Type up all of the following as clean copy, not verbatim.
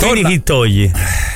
quindi chi togli?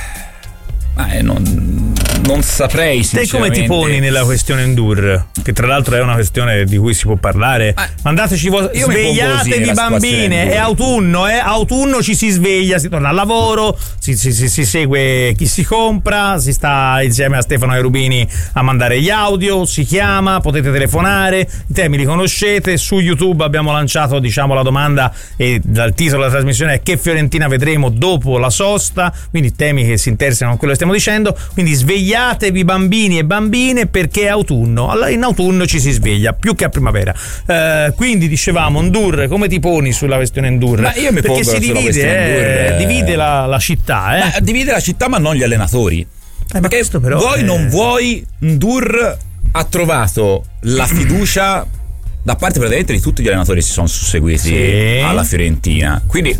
Non saprei sinceramente. Te come ti poni nella questione Endur? Che tra l'altro è una questione di cui si può parlare. Mandateci svegliatevi bambine, è autunno ci si sveglia, si torna al lavoro, si segue chi si compra, si sta insieme a Stefano Cherubini a mandare gli audio, si chiama, potete telefonare, i temi li conoscete. Su YouTube abbiamo lanciato la domanda e dal titolo della trasmissione è: che Fiorentina vedremo dopo la sosta? Quindi temi che si interessano con quello che stiamo dicendo. Quindi svegliatevi bambini e bambine, perché è autunno. Allora, in autunno ci si sveglia più che a primavera. Quindi dicevamo, Endur, come ti poni sulla questione Endur? Ma io mi pongo perché si divide la città. Divide la città, ma non gli allenatori. Perché però vuoi non vuoi, Endur ha trovato la fiducia da parte praticamente di tutti gli allenatori che si sono susseguiti alla Fiorentina. Quindi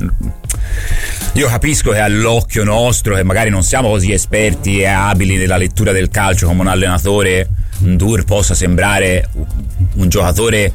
io capisco che all'occhio nostro, che magari non siamo così esperti e abili nella lettura del calcio come un allenatore, Endur possa sembrare un giocatore,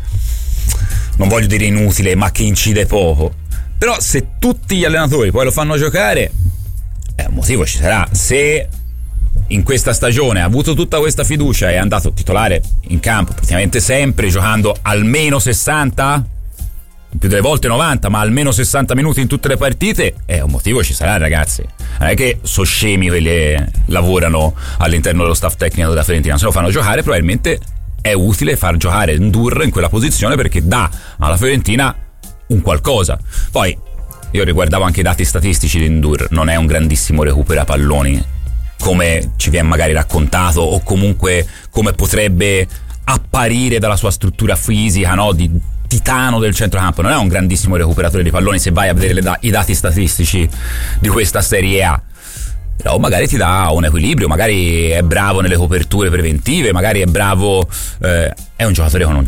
non voglio dire inutile, ma che incide poco. Però se tutti gli allenatori poi lo fanno giocare, un motivo ci sarà. Se in questa stagione ha avuto tutta questa fiducia e è andato titolare in campo praticamente sempre, giocando almeno 60, più delle volte 90, ma almeno 60 minuti in tutte le partite, un motivo ci sarà, ragazzi. Non è che sono scemi quelli che lavorano all'interno dello staff tecnico della Fiorentina, se lo fanno giocare probabilmente è utile far giocare Endur in quella posizione, perché dà alla Fiorentina un qualcosa. Poi io riguardavo anche i dati statistici di Endur, non è un grandissimo recupera palloni come ci viene magari raccontato, o comunque come potrebbe apparire dalla sua struttura fisica, no? Di titano del centrocampo. Non è un grandissimo recuperatore di palloni se vai a vedere i dati statistici di questa Serie A, però magari ti dà un equilibrio, magari è bravo nelle coperture preventive, magari è bravo, è un giocatore con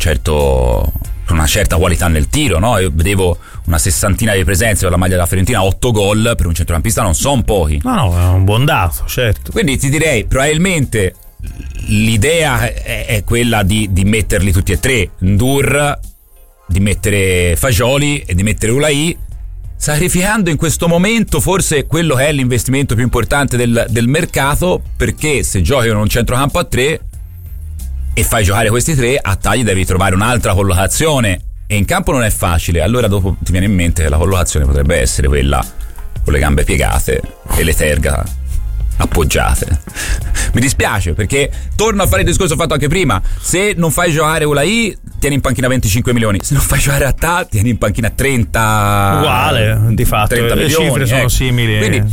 una certa qualità nel tiro, no? Io vedevo una 60ina di presenze per la maglia della Fiorentina, 8 gol per un centrocampista non sono pochi. No, è un buon dato, certo. Quindi ti direi, probabilmente l'idea è quella di metterli tutti e tre, Endur, di mettere Fagioli e di mettere Ulai, sacrificando in questo momento forse quello che è l'investimento più importante del mercato, perché se giochi con un centrocampo a 3 e fai giocare questi 3, a tagli devi trovare un'altra collocazione e in campo non è facile. Allora dopo ti viene in mente che la collocazione potrebbe essere quella con le gambe piegate e le terga appoggiate. Mi dispiace, perché torno a fare il discorso fatto anche prima: se non fai giocare Ulai tieni in panchina 25 milioni, se non fai giocare Attà tieni in panchina 30, uguale di fatto, 30 le milioni, cifre sono simili. Quindi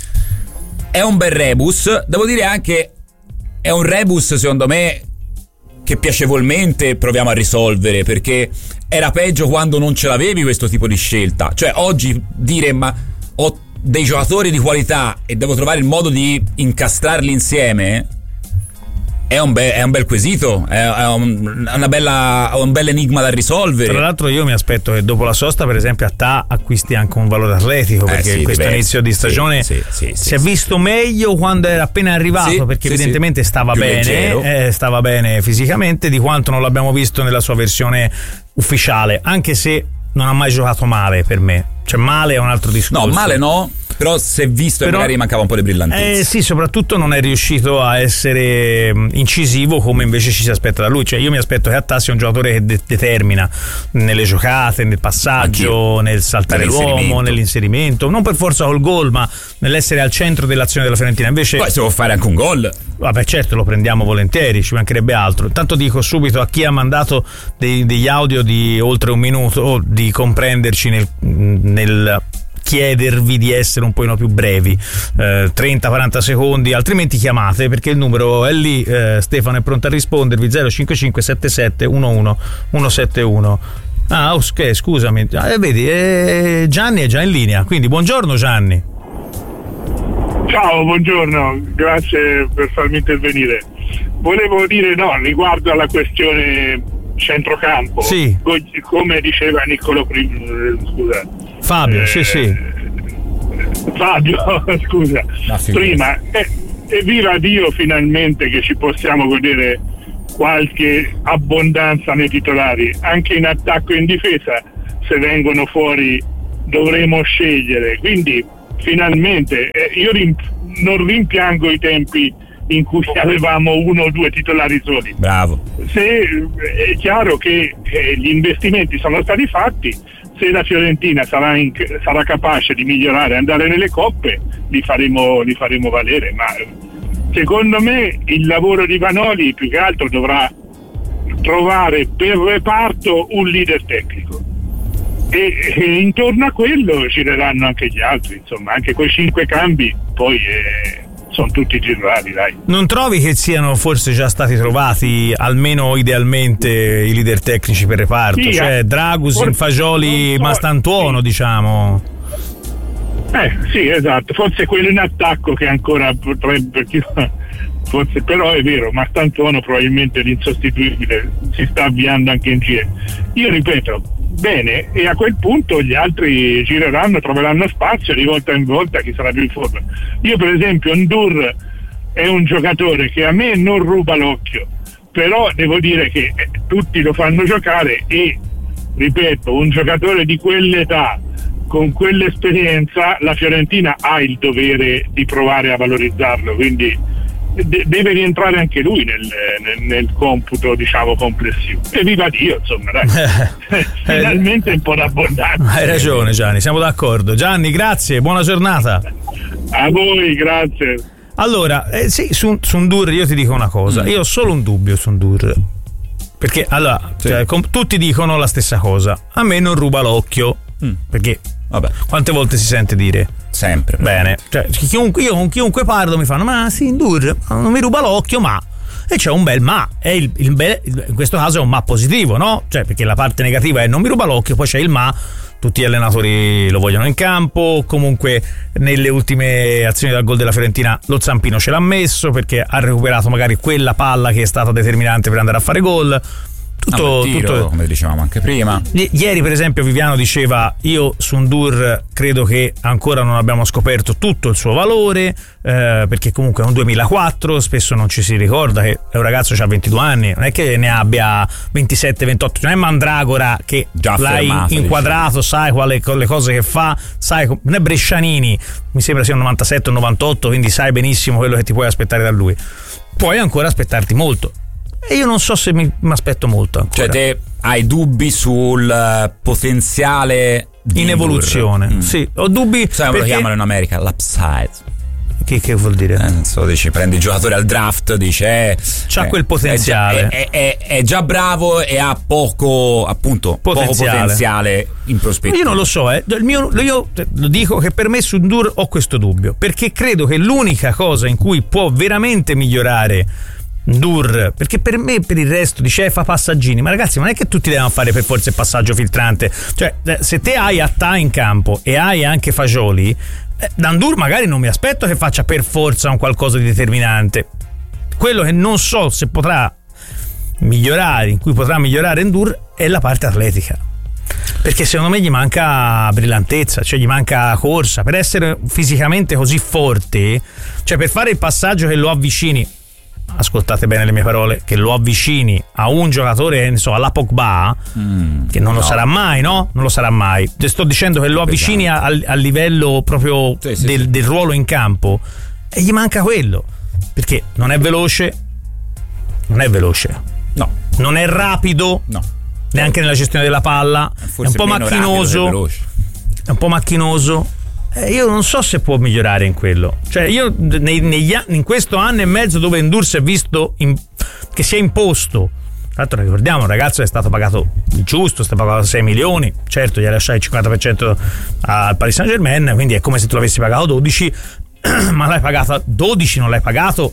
è un bel rebus, devo dire anche è un rebus secondo me che piacevolmente proviamo a risolvere, perché era peggio quando non ce l'avevi questo tipo di scelta. Cioè oggi dire ma ho dei giocatori di qualità e devo trovare il modo di incastrarli insieme è un bel quesito, è un bel enigma da risolvere. Tra l'altro io mi aspetto che dopo la sosta, per esempio, Attà acquisti anche un valore atletico, perché in questo inizio di stagione si è visto meglio quando era appena arrivato, perché evidentemente stava bene fisicamente, di quanto non l'abbiamo visto nella sua versione ufficiale, anche se non ha mai giocato male per me. Cioè male è un altro discorso. No, male no, però si è visto che magari mancava un po' di brillantezza. Sì, soprattutto non è riuscito a essere incisivo come invece ci si aspetta da lui. Cioè io mi aspetto che Attà sia un giocatore che determina nelle giocate, nel passaggio, nel saltare l'uomo, nell'inserimento, non per forza col gol, ma nell'essere al centro dell'azione della Fiorentina. Invece poi se può fare anche un gol, vabbè, certo, lo prendiamo volentieri, ci mancherebbe altro. Intanto dico subito a chi ha mandato degli audio di oltre un minuto di comprenderci nel chiedervi di essere un pochino più brevi, 30-40 secondi, altrimenti chiamate, perché il numero è lì. Stefano è pronto a rispondervi, 055 77 11 171. Ok, scusami, vedi, Gianni è già in linea, quindi buongiorno Gianni. Ciao, buongiorno, grazie per farmi intervenire. Volevo dire riguardo alla questione centrocampo, sì, come diceva Niccolò Fabio, Fabio, scusa, prima, e viva Dio finalmente che ci possiamo godere qualche abbondanza nei titolari, anche in attacco e in difesa. Se vengono fuori dovremo scegliere, quindi finalmente io non rimpiango i tempi in cui avevamo uno o due titolari soli. Bravo. È chiaro che gli investimenti sono stati fatti, se la Fiorentina sarà capace di migliorare e andare nelle coppe, li faremo valere, ma secondo me il lavoro di Vanoli più che altro dovrà trovare per reparto un leader tecnico e intorno a quello gireranno anche gli altri, insomma, anche quei 5 cambi poi sono tutti girati, dai. Non trovi che siano forse già stati trovati almeno idealmente i leader tecnici per reparto? Sì, cioè Dragusin, Fagioli, Mastantuono, sì. Diciamo. Sì, esatto, forse quello in attacco che ancora potrebbe, forse, però è vero, Mastantuono probabilmente l'insostituibile si sta avviando anche in giro. Io ripeto, bene, e a quel punto gli altri gireranno, troveranno spazio di volta in volta chi sarà più in forma. Io per esempio Ndour è un giocatore che a me non ruba l'occhio, però devo dire che tutti lo fanno giocare e, ripeto, un giocatore di quell'età con quell'esperienza la Fiorentina ha il dovere di provare a valorizzarlo, quindi deve rientrare anche lui nel computo, diciamo, complessivo. E viva Dio, insomma, dai. Finalmente un po' d'abbondanza. Hai ragione Gianni, siamo d'accordo. Gianni, grazie, buona giornata. A voi, grazie. Allora, sì, su Ndour io ti dico una cosa, io ho solo un dubbio su Ndour, perché allora sì. Tutti dicono la stessa cosa, a me non ruba l'occhio, perché vabbè, quante volte si sente dire? Sempre. Bene, cioè, io con chiunque parlo mi fanno, ma sì, Ndour non mi ruba l'occhio, ma... E c'è un bel ma, e in questo caso è un ma positivo, no? Cioè, perché la parte negativa è non mi ruba l'occhio, poi c'è il ma, tutti gli allenatori lo vogliono in campo, comunque nelle ultime azioni dal gol della Fiorentina lo zampino ce l'ha messo, perché ha recuperato magari quella palla che è stata determinante per andare a fare gol. Tutto, come dicevamo anche prima. Ieri per esempio Viviano diceva, io su Ndour credo che ancora non abbiamo scoperto tutto il suo valore, perché comunque è un 2004, spesso non ci si ricorda che è un ragazzo che ha 22 anni, non è che ne abbia 27-28, non è Mandragora che già l'hai inquadrato, sai le cose che fa, sai, non è Brescianini, mi sembra sia un 97 o 98, quindi sai benissimo quello che ti puoi aspettare da lui, puoi ancora aspettarti molto. E io non so se mi aspetto molto ancora. Cioè te hai dubbi sul potenziale in evoluzione? Sì, ho dubbi. Sai come lo chiamano in America? L'upside. Che vuol dire? Non so, dici, prendi il giocatore al draft, dice c'ha quel potenziale. È già bravo e ha poco potenziale in prospettiva. Io non lo so, io lo dico che per me su Ndour ho questo dubbio, perché credo che l'unica cosa in cui può veramente migliorare Ndour, perché per me per il resto dice fa passaggini, ma ragazzi non è che tutti devono fare per forza il passaggio filtrante, cioè se te hai Attà in campo e hai anche Fagioli, da Ndour magari non mi aspetto che faccia per forza un qualcosa di determinante. Quello che non so se potrà migliorare, in cui potrà migliorare Ndour, è la parte atletica, perché secondo me gli manca brillantezza, cioè gli manca corsa per essere fisicamente così forte, cioè per fare il passaggio che lo avvicini, ascoltate bene le mie parole, che lo avvicini a un giocatore, ne so, alla Pogba, che non lo sarà mai, no? Non lo sarà mai. Ti sto dicendo che lo avvicini al livello proprio del ruolo in campo, e gli manca quello, perché non è veloce, no, non è rapido, no, neanche nella gestione della palla, è un po' macchinoso. Io non so se può migliorare in quello. Cioè io in questo anno e mezzo dove Ndour si è visto che si è imposto, tra l'altro ricordiamo un ragazzo che è stato pagato il giusto, è stato pagato 6 milioni, certo gli ha lasciato il 50% al Paris Saint-Germain, quindi è come se tu l'avessi pagato 12, ma l'hai pagato 12, non l'hai pagato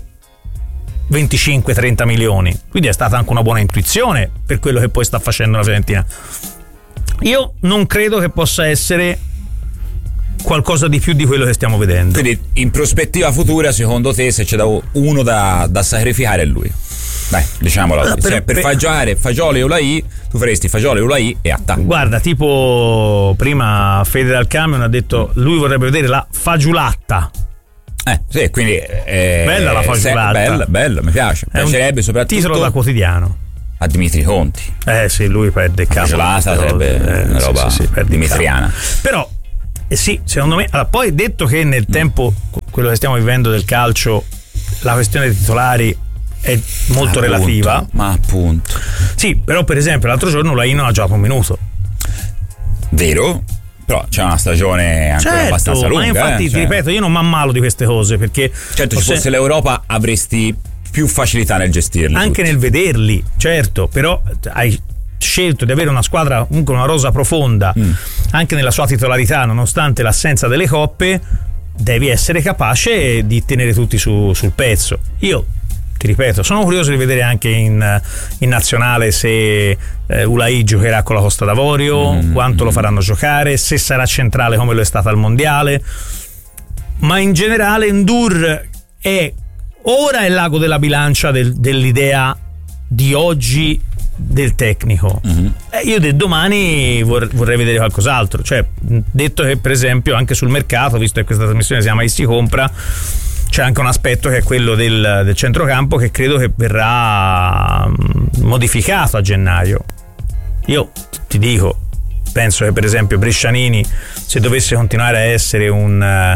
25-30 milioni, quindi è stata anche una buona intuizione per quello che poi sta facendo la Fiorentina. Io non credo che possa essere qualcosa di più di quello che stiamo vedendo. Quindi in prospettiva futura secondo te se c'è uno da sacrificare è lui, dai, diciamolo, per far giocare Fagioli e Ulai tu faresti Fagioli, Ulai e Attà. Guarda, tipo prima Fede dal Camion ha detto lui vorrebbe vedere la fagiulatta. Sì, quindi bella la fagiulatta, bella, mi piace, piacerebbe soprattutto titolo da quotidiano a Dimitri Conti. Sì, lui perde il capo. La fagiolata sarebbe una roba dimitriana. Però Sì, secondo me. Allora, poi detto che nel tempo, quello che stiamo vivendo del calcio, la questione dei titolari è molto relativa. Ma appunto. Sì, però per esempio l'altro giorno Ulain non ha giocato un minuto. Vero? Però c'è una stagione ancora abbastanza lunga. Ma infatti ti ripeto, io non m'ammalo di queste cose, perché certo, se fosse l'Europa avresti più facilità nel gestirli. Anche tutti. Nel vederli, certo, però hai scelto di avere una squadra, comunque una rosa profonda, anche nella sua titolarità, nonostante l'assenza delle coppe, devi essere capace di tenere tutti sul pezzo. Io ti ripeto, sono curioso di vedere anche in nazionale se Ulain giocherà con la Costa d'Avorio, quanto lo faranno giocare, se sarà centrale come lo è stata al mondiale. Ma in generale N'Dour è l'ago della bilancia dell'idea di oggi del tecnico. Io domani vorrei vedere qualcos'altro, cioè detto che per esempio anche sul mercato, visto che questa trasmissione si chiama Si Compra, c'è anche un aspetto che è quello del centrocampo, che credo che verrà modificato a gennaio. Io ti dico, penso che per esempio Brescianini, se dovesse continuare a essere un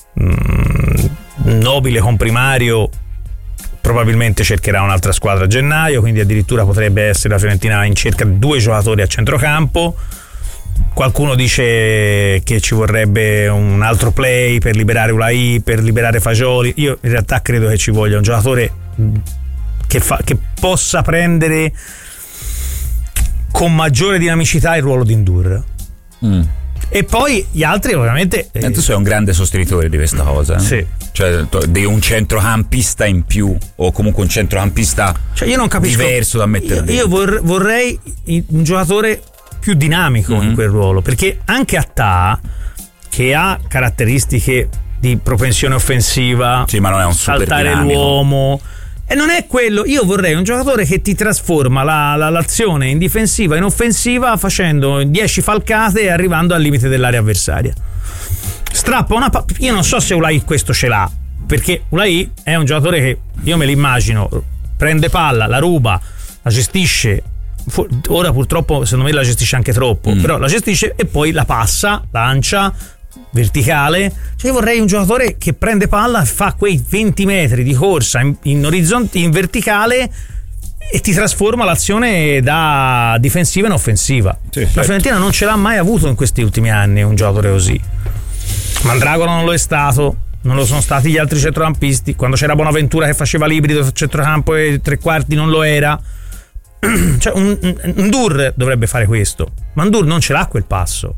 nobile comprimario, probabilmente cercherà un'altra squadra a gennaio, quindi addirittura potrebbe essere la Fiorentina in cerca di 2 giocatori a centrocampo. Qualcuno dice che ci vorrebbe un altro play per liberare Ulain, per liberare Fagioli. Io in realtà credo che ci voglia un giocatore che possa prendere con maggiore dinamicità il ruolo di N'Dour. E poi gli altri ovviamente tu sei un grande sostenitore di questa cosa, sì. Cioè di un centrocampista in più, o comunque un centrocampista, cioè io non capisco, diverso da mettere dentro. Io vorrei un giocatore più dinamico in quel ruolo, perché anche Attà, che ha caratteristiche di propensione offensiva, sì, ma non è un super saltare dinamico. L'uomo, e non è quello. Io vorrei un giocatore che ti trasforma l'azione in difensiva in offensiva, facendo 10 falcate e arrivando al limite dell'area avversaria. Strappa io non so se Ulain questo ce l'ha, perché Ulain è un giocatore che io me l'immagino, prende palla, la ruba, la gestisce. Ora purtroppo secondo me la gestisce anche troppo, però la gestisce e poi la passa, lancia verticale. Cioè io vorrei un giocatore che prende palla, fa quei 20 metri di corsa in orizzonte, in verticale, e ti trasforma l'azione da difensiva in offensiva. Sì, la Fiorentina non ce l'ha mai avuto in questi ultimi anni un giocatore così. Mandragora non lo è stato, non lo sono stati gli altri centrocampisti. Quando c'era Bonaventura che faceva l'ibrido centrocampo e tre quarti non lo era. Cioè un N'Dour dovrebbe fare questo, ma N'Dour non ce l'ha quel passo.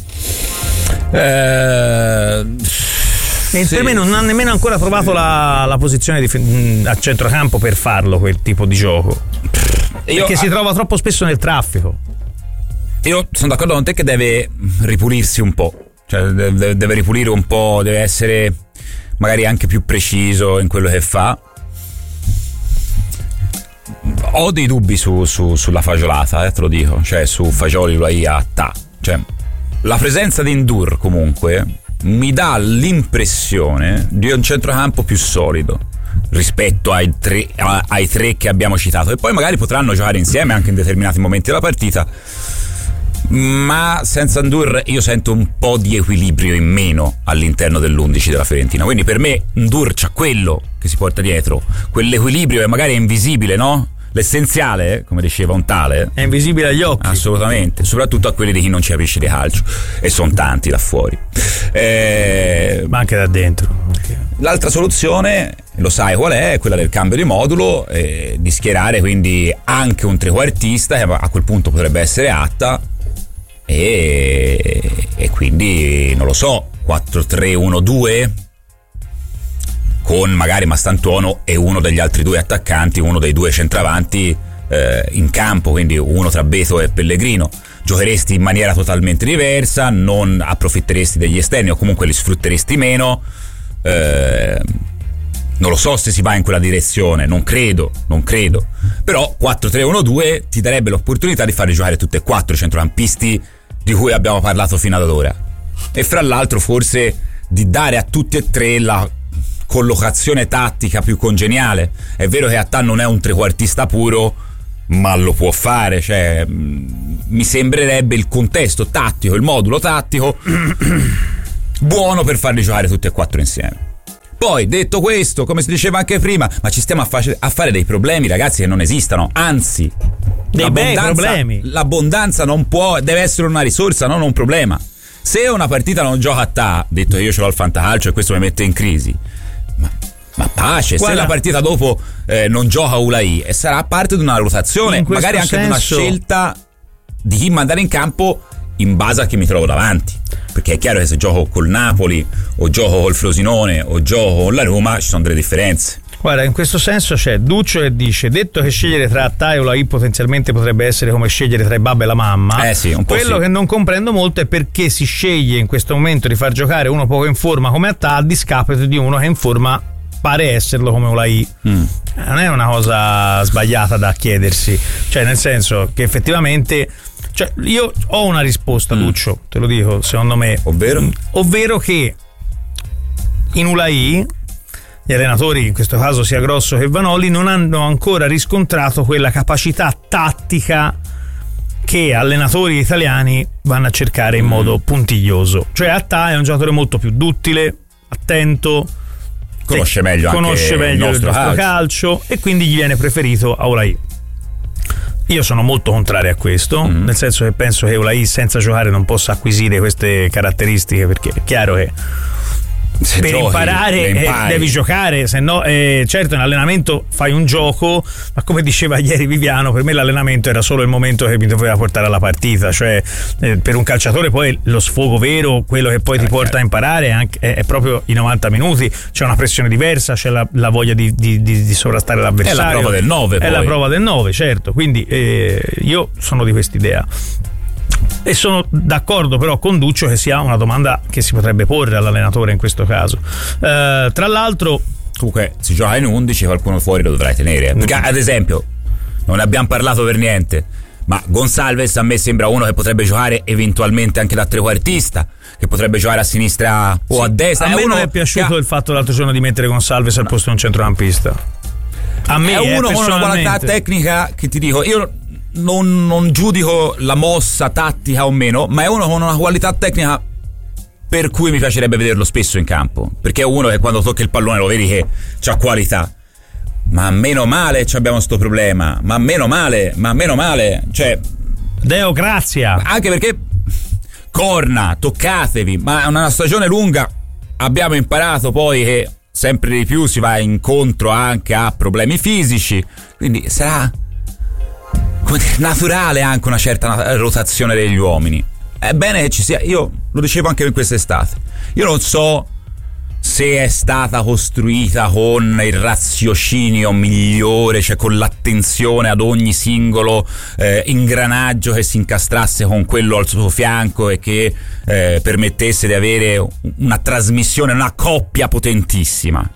Per me non ha nemmeno ancora trovato la posizione a centrocampo per farlo quel tipo di gioco, perché si trova troppo spesso nel traffico. Io sono d'accordo con te che deve ripulirsi un po', cioè deve ripulire un po', deve essere magari anche più preciso in quello che fa. Ho dei dubbi sulla fagiolata, te lo dico, cioè su Fagioli, Ulain, Attà. Cioè la presenza di N'Dour comunque mi dà l'impressione di un centrocampo più solido rispetto ai tre che abbiamo citato, e poi magari potranno giocare insieme anche in determinati momenti della partita, ma senza N'Dour io sento un po' di equilibrio in meno all'interno dell'11 della Fiorentina. Quindi per me N'Dour c'ha quello che si porta dietro, quell'equilibrio che magari è invisibile, no? L'essenziale, come diceva un tale, è invisibile agli occhi. Assolutamente, soprattutto a quelli di chi non ci capisce di calcio, e sono tanti là fuori, ma anche da dentro. L'altra soluzione, lo sai qual è quella del cambio di modulo, di schierare quindi anche un trequartista, che a quel punto potrebbe essere Attà, e quindi non lo so, 4-3-1-2 con magari Mastantuono e uno degli altri 2 attaccanti, uno dei 2 centravanti in campo, quindi uno tra Beto e Pellegrino. Giocheresti in maniera totalmente diversa, non approfitteresti degli esterni, o comunque li sfrutteresti meno. Non lo so se si va in quella direzione, non credo, però 4-3-1-2 ti darebbe l'opportunità di fare giocare tutti e 4 i centrocampisti di cui abbiamo parlato fino ad ora, e fra l'altro forse di dare a tutti e 3 la collocazione tattica più congeniale. È vero che Attà non è un trequartista puro, ma lo può fare, cioè mi sembrerebbe il contesto tattico, il modulo tattico buono per farli giocare tutti e 4 insieme. Poi, detto questo, come si diceva anche prima, ma ci stiamo a fare dei problemi, ragazzi, che non esistono, anzi, dei bei problemi. L'abbondanza non può, deve essere una risorsa, non un problema. Se una partita non gioca a ta, detto che io ce l'ho al fantacalcio e questo mi mette in crisi, ma pace. Guarda, se la partita dopo non gioca Ulai, e sarà parte di una rotazione, magari anche di una scelta di chi mandare in campo in base a chi mi trovo davanti, perché è chiaro che se gioco col Napoli o gioco col Frosinone o gioco con la Roma ci sono delle differenze. Guarda, in questo senso c'è Duccio che dice: detto che scegliere tra Attà e Ulai potenzialmente potrebbe essere come scegliere tra il babbo e la mamma, sì, un po' quello che non comprendo molto è perché si sceglie in questo momento di far giocare uno poco in forma come Attà a discapito di uno che in forma pare esserlo come Ulai. Non è una cosa sbagliata da chiedersi, cioè nel senso che effettivamente, cioè, io ho una risposta, Duccio, te lo dico, secondo me, ovvero che in Ulai gli allenatori, in questo caso sia Grosso che Vanoli, non hanno ancora riscontrato quella capacità tattica che allenatori italiani vanno a cercare in modo puntiglioso. Cioè Attà è un giocatore molto più duttile, attento, conosce meglio il nostro calcio, e quindi gli viene preferito a Ulai. Io sono molto contrario a questo, nel senso che penso che Ulai senza giocare non possa acquisire queste caratteristiche, perché è chiaro che se per imparare devi giocare, se no certo in allenamento fai un gioco, ma come diceva ieri Viviano, per me l'allenamento era solo il momento che mi doveva portare alla partita, cioè per un calciatore poi lo sfogo vero, quello che poi ti porta a imparare è proprio i 90 minuti, c'è una pressione diversa, c'è la voglia di sovrastare l'avversario, è la prova del 9 è la prova del 9, certo, quindi io sono di quest'idea. E sono d'accordo però con Duccio che sia una domanda che si potrebbe porre all'allenatore in questo caso. Tra l'altro, comunque si gioca in 11, qualcuno fuori lo dovrai tenere, perché ad esempio non ne abbiamo parlato per niente, ma Gonçalves a me sembra uno che potrebbe giocare eventualmente anche da trequartista, che potrebbe giocare a sinistra o a destra. A me non è piaciuto il fatto l'altro giorno di mettere Gonçalves al posto di un centrocampista. A me è uno con una qualità tecnica che ti dico, io non giudico la mossa tattica o meno, ma è uno con una qualità tecnica per cui mi piacerebbe vederlo spesso in campo, perché è uno che quando tocca il pallone lo vedi che c'ha qualità. Ma meno male abbiamo sto problema, ma meno male, cioè Deo grazia, anche perché corna, toccatevi, ma è una stagione lunga, abbiamo imparato poi che sempre di più si va incontro anche a problemi fisici, quindi sarà naturale anche una certa rotazione degli uomini. È bene che ci sia, io lo dicevo anche in quest'estate, io non so se è stata costruita con il raziocinio migliore, cioè con l'attenzione ad ogni singolo ingranaggio che si incastrasse con quello al suo fianco e che permettesse di avere una trasmissione, una coppia potentissima,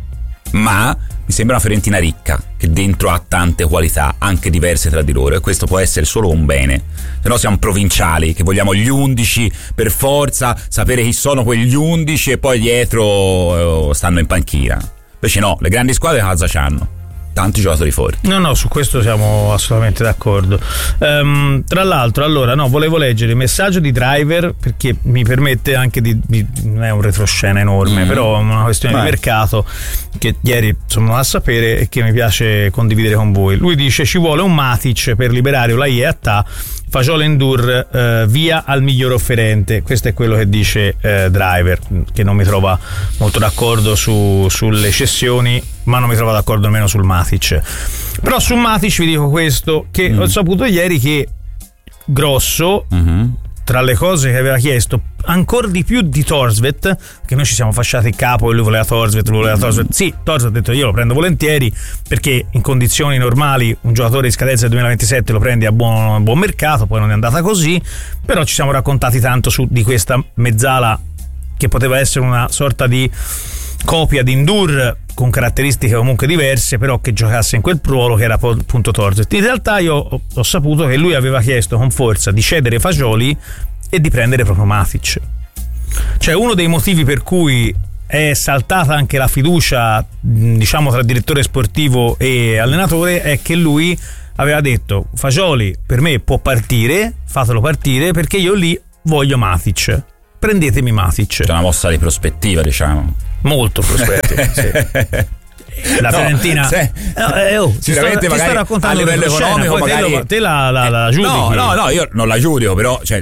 ma mi sembra una Fiorentina ricca, che dentro ha tante qualità, anche diverse tra di loro, e questo può essere solo un bene. Se no siamo provinciali, che vogliamo gli 11 per forza, sapere chi sono quegli 11 e poi dietro stanno in panchina. Invece no, le grandi squadre cosa c'hanno? Tanti giocatori forti. No, su questo siamo assolutamente d'accordo. Tra l'altro, allora, volevo leggere il messaggio di Driver, perché mi permette anche non è un retroscena enorme, però è una questione di mercato che ieri sono a sapere e che mi piace condividere con voi. Lui dice: ci vuole un Matic per liberare Ulai e Attà, Fagioli e Ndour via al miglior offerente. Questo è quello che dice Driver, che non mi trova molto d'accordo sulle cessioni, ma non mi trova d'accordo nemmeno sul Matic. Però su Matic vi dico questo, che ho saputo ieri che Grosso, tra le cose che aveva chiesto ancora di più di Thorstvedt, che noi ci siamo fasciati il capo e lui voleva Thorstvedt, sì, Thorstvedt ha detto io lo prendo volentieri, perché in condizioni normali un giocatore di scadenza del 2027 lo prendi a buon mercato, poi non è andata così, però ci siamo raccontati tanto di questa mezzala che poteva essere una sorta di copia di Ndour con caratteristiche comunque diverse, però che giocasse in quel ruolo che era appunto Thorstvedt. In realtà io ho saputo che lui aveva chiesto con forza di cedere Fagioli e di prendere proprio Matic. Cioè uno dei motivi per cui è saltata anche la fiducia, diciamo, tra direttore sportivo e allenatore è che lui aveva detto: Fagioli per me può partire, fatelo partire, perché io lì voglio Matic. prendetemi Matic. C'è una mossa di prospettiva, diciamo. Molto prospettiva, sì. La Fiorentina sicuramente ti sto raccontando a livello economico magari te la giudichi. No, io non la giudico, però cioè,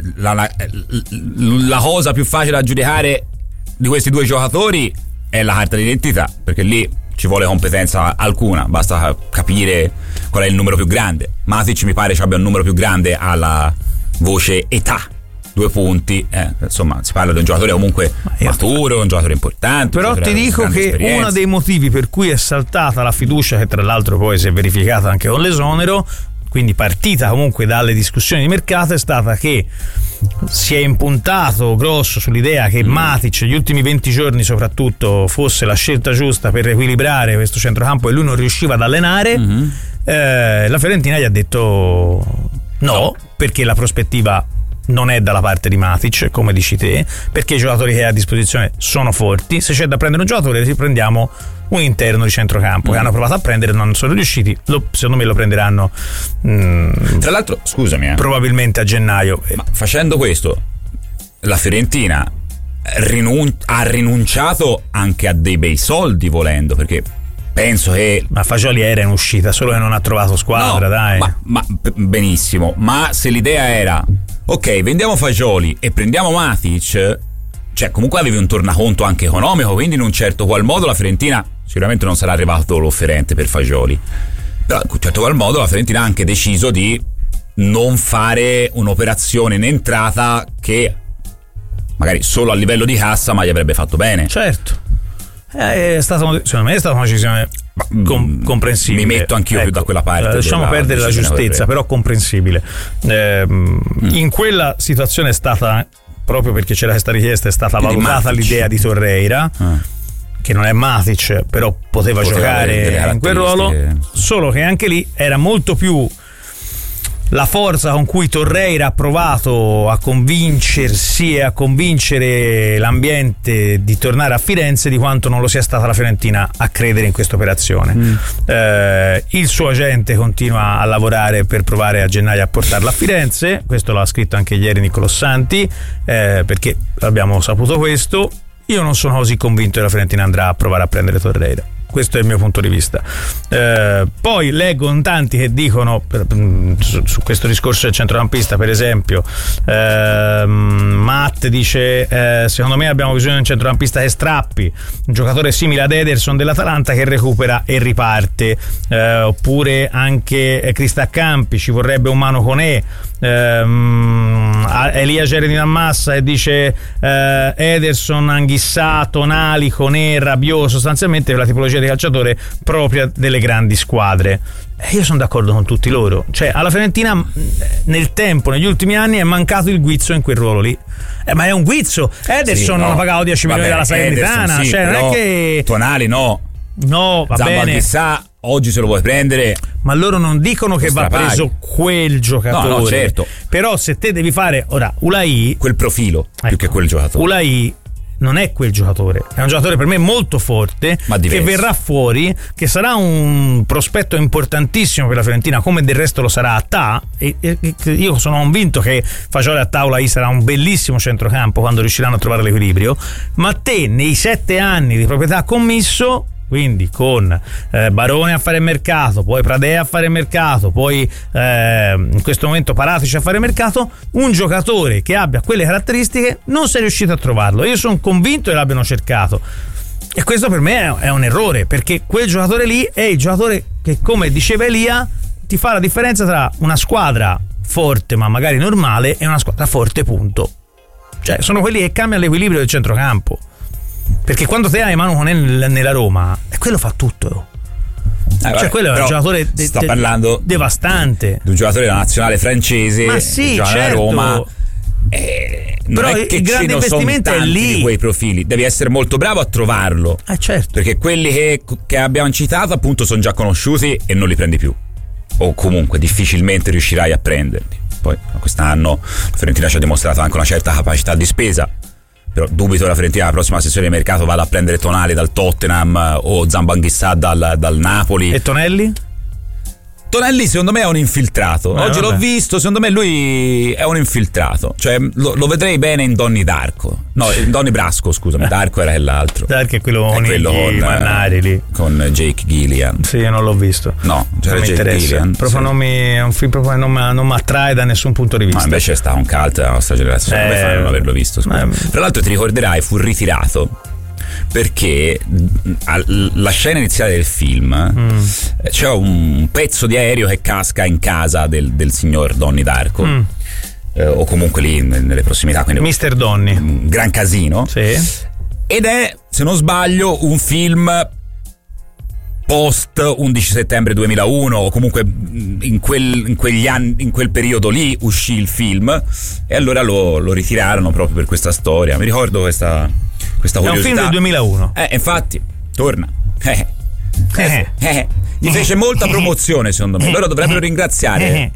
la cosa più facile da giudicare di questi due giocatori è la carta d'identità, perché lì ci vuole competenza alcuna, basta capire qual è il numero più grande. Matic mi pare ci abbia un numero più grande alla voce età, 2 punti, insomma si parla di un giocatore comunque maturo, un giocatore importante. Però ti dico che uno dei motivi per cui è saltata la fiducia, che tra l'altro poi si è verificata anche con l'esonero, quindi partita comunque dalle discussioni di mercato, è stata che si è impuntato grosso sull'idea che Matic gli ultimi 20 giorni soprattutto fosse la scelta giusta per riequilibrare questo centrocampo e lui non riusciva ad allenare. La Fiorentina gli ha detto no, perché la prospettiva non è dalla parte di Matic, come dici te, perché i giocatori che ha a disposizione sono forti. Se c'è da prendere un giocatore, riprendiamo un interno di centrocampo che hanno provato a prendere, non sono riusciti. Secondo me lo prenderanno tra l'altro, scusami, probabilmente a gennaio. Ma facendo questo la Fiorentina ha rinunciato anche a dei bei soldi, volendo, perché penso che ma Fagioli era in uscita, solo che non ha trovato squadra, dai. Ma benissimo, ma se l'idea era ok, vendiamo Fagioli e prendiamo Matic, cioè comunque avevi un tornaconto anche economico, quindi in un certo qual modo la Fiorentina sicuramente non sarà arrivato l'offerente per Fagioli, però in un certo qual modo la Fiorentina ha anche deciso di non fare un'operazione in entrata che magari solo a livello di cassa ma gli avrebbe fatto bene. Certo, secondo me è stata una decisione comprensibile. Mi metto anch'io più da quella parte. Lasciamo perdere la giustezza, però comprensibile. In quella situazione è stata, proprio perché c'era questa richiesta, è stata valutata l'idea di Torreira, che non è Matic, però poteva giocare in quel ruolo, solo che anche lì era molto più la forza con cui Torreira ha provato a convincersi e a convincere l'ambiente di tornare a Firenze di quanto non lo sia stata la Fiorentina a credere in questa operazione. Il suo agente continua a lavorare per provare a gennaio a portarla a Firenze, questo l'ha scritto anche ieri Nicolò Santi, perché abbiamo saputo questo. Io non sono così convinto che la Fiorentina andrà a provare a prendere Torreira. Questo è il mio punto di vista. Poi leggo in tanti che dicono su questo discorso del centrocampista, per esempio Matt dice secondo me abbiamo bisogno di un centrocampista che strappi, un giocatore simile ad Ederson dell'Atalanta che recupera e riparte, oppure anche Cristacampi, ci vorrebbe un Manu Koné. Elia Geredin Ammassa e dice Ederson, Anghissà, Tonali, Koné, Rabiot, sostanzialmente la tipologia di calciatore propria delle grandi squadre. Io sono d'accordo con tutti loro, cioè alla Fiorentina nel tempo, negli ultimi anni è mancato il guizzo in quel ruolo lì, ma è un guizzo. Ederson non ha pagato 10 milioni dalla Salernitana, cioè non è che Tonali no, va bene, chissà, oggi se lo vuoi prendere, ma loro non dicono che va preso quel giocatore. No, certo. Però se te devi fare ora Ulai, quel profilo, più che quel giocatore. Ulai non è quel giocatore, è un giocatore per me molto forte, che verrà fuori, che sarà un prospetto importantissimo per la Fiorentina, come del resto lo sarà a Ta, e io sono convinto che Fagioli a Ta Ulai sarà un bellissimo centrocampo quando riusciranno a trovare l'equilibrio. Ma te nei 7 anni di proprietà commisso, quindi con Barone a fare mercato, poi Pradea a fare mercato, poi in questo momento Paratici a fare mercato, un giocatore che abbia quelle caratteristiche non sei riuscito a trovarlo. Io sono convinto che l'abbiano cercato, e questo per me è un errore, perché quel giocatore lì è il giocatore che, come diceva Elia, ti fa la differenza tra una squadra forte ma magari normale e una squadra forte, punto. Cioè sono quelli che cambiano l'equilibrio del centrocampo, perché quando te hai Manu Koné nella Roma, e quello fa tutto. Cioè quello è un giocatore sta parlando devastante, di un giocatore della nazionale francese, ma sì, certo, a Roma. Non però è che il grande investimento è lì, di quei profili, devi essere molto bravo a trovarlo, certo, perché quelli che abbiamo citato appunto sono già conosciuti e non li prendi più, o comunque difficilmente riuscirai a prenderli. Poi quest'anno la Fiorentina ci ha dimostrato anche una certa capacità di spesa, però dubito che la Fiorentina alla prossima sessione di mercato vada a prendere Tonali dal Tottenham o Zambanghissà dal Napoli. E Tonelli Tonelli secondo me è un infiltrato. Oggi l'ho visto, secondo me lui è un infiltrato. Cioè lo vedrei bene in Donnie Darko. No, in Donnie Brasco, scusami. Darko era l'altro. Darko è quello con i mannari lì. Con Jake Gillian. Sì, io non l'ho visto. No, c'era Jake Gillian. Proprio è un film proprio non mi attrae da nessun punto di vista. Ma invece sta un cult della nostra generazione. Come fai a non averlo visto? Tra l'altro ti ricorderai, fu ritirato perché la scena iniziale del film c'è un pezzo di aereo che casca in casa del signor Donnie Darko o comunque lì nelle prossimità, quindi Mr. Donnie, un gran casino, sì. Ed è, se non sbaglio, un film post 11 settembre 2001 o comunque in quegli anni, in quel periodo lì uscì il film e allora lo ritirarono proprio per questa storia. Mi ricordo questa curiosità. È un film del 2001. Infatti, torna. Gli fece molta promozione, secondo me. Loro dovrebbero ringraziare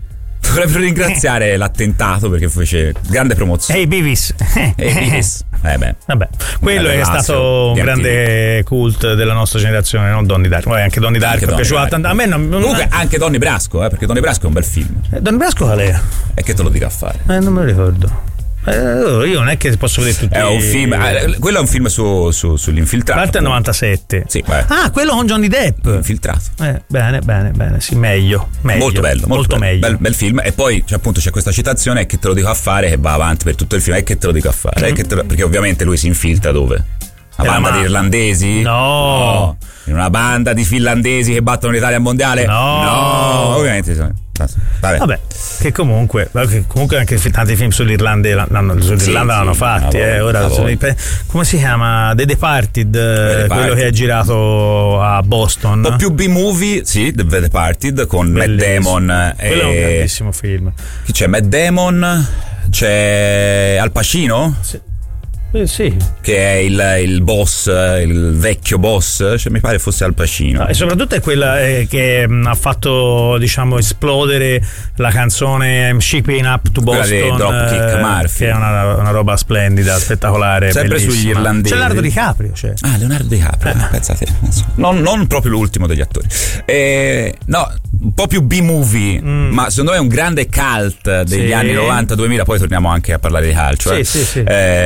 l'attentato perché fece grande promozione. Hey Beavis. Vabbè, quello è stato un grande cult della nostra generazione, non Donnie Darko. Anche Donnie Darko è piaciuto tanto. A me comunque anche Donnie Brasco, perché Donnie Brasco è un bel film. Donnie Brasco qual è? E che te lo dica a fare? Non me lo ricordo. Io non è che posso vedere tutti. È un film. Quello è un film sull'infiltrato. Parte al 97. Sì, quello con Johnny Depp. Infiltrato. Bene. Sì, meglio. Molto bello, molto meglio. Bel film. E poi c'è questa citazione che te lo dico a fare, che va avanti per tutto il film. E che te lo dico a fare? Perché ovviamente lui si infiltra dove? Una banda di irlandesi? No. In una banda di finlandesi che battono l'Italia al mondiale? No. Ovviamente. Vabbè, che comunque anche tanti film sull'Irlanda l'hanno fatti. Ora come si chiama? The Departed, quello che è girato a Boston. Un po' più B-movie, sì, The Departed con bellissimo. Matt Damon. Quello è un grandissimo film. Chi c'è? Matt Damon, c'è Al Pacino? Sì. Che è il boss, il vecchio boss, mi pare fosse Al Pacino. E soprattutto è quella che ha fatto, diciamo, esplodere la canzone I'm Shipping Up to Boston, quella di Dropkick Murphy, che è una roba splendida, spettacolare, sempre bellissima. Sugli irlandesi. C'è Leonardo DiCaprio, Leonardo DiCaprio, pensate, non proprio l'ultimo degli attori, no, un po' più B-movie, ma secondo me è un grande cult degli anni 90-2000. Poi torniamo anche a parlare di calcio. Sì.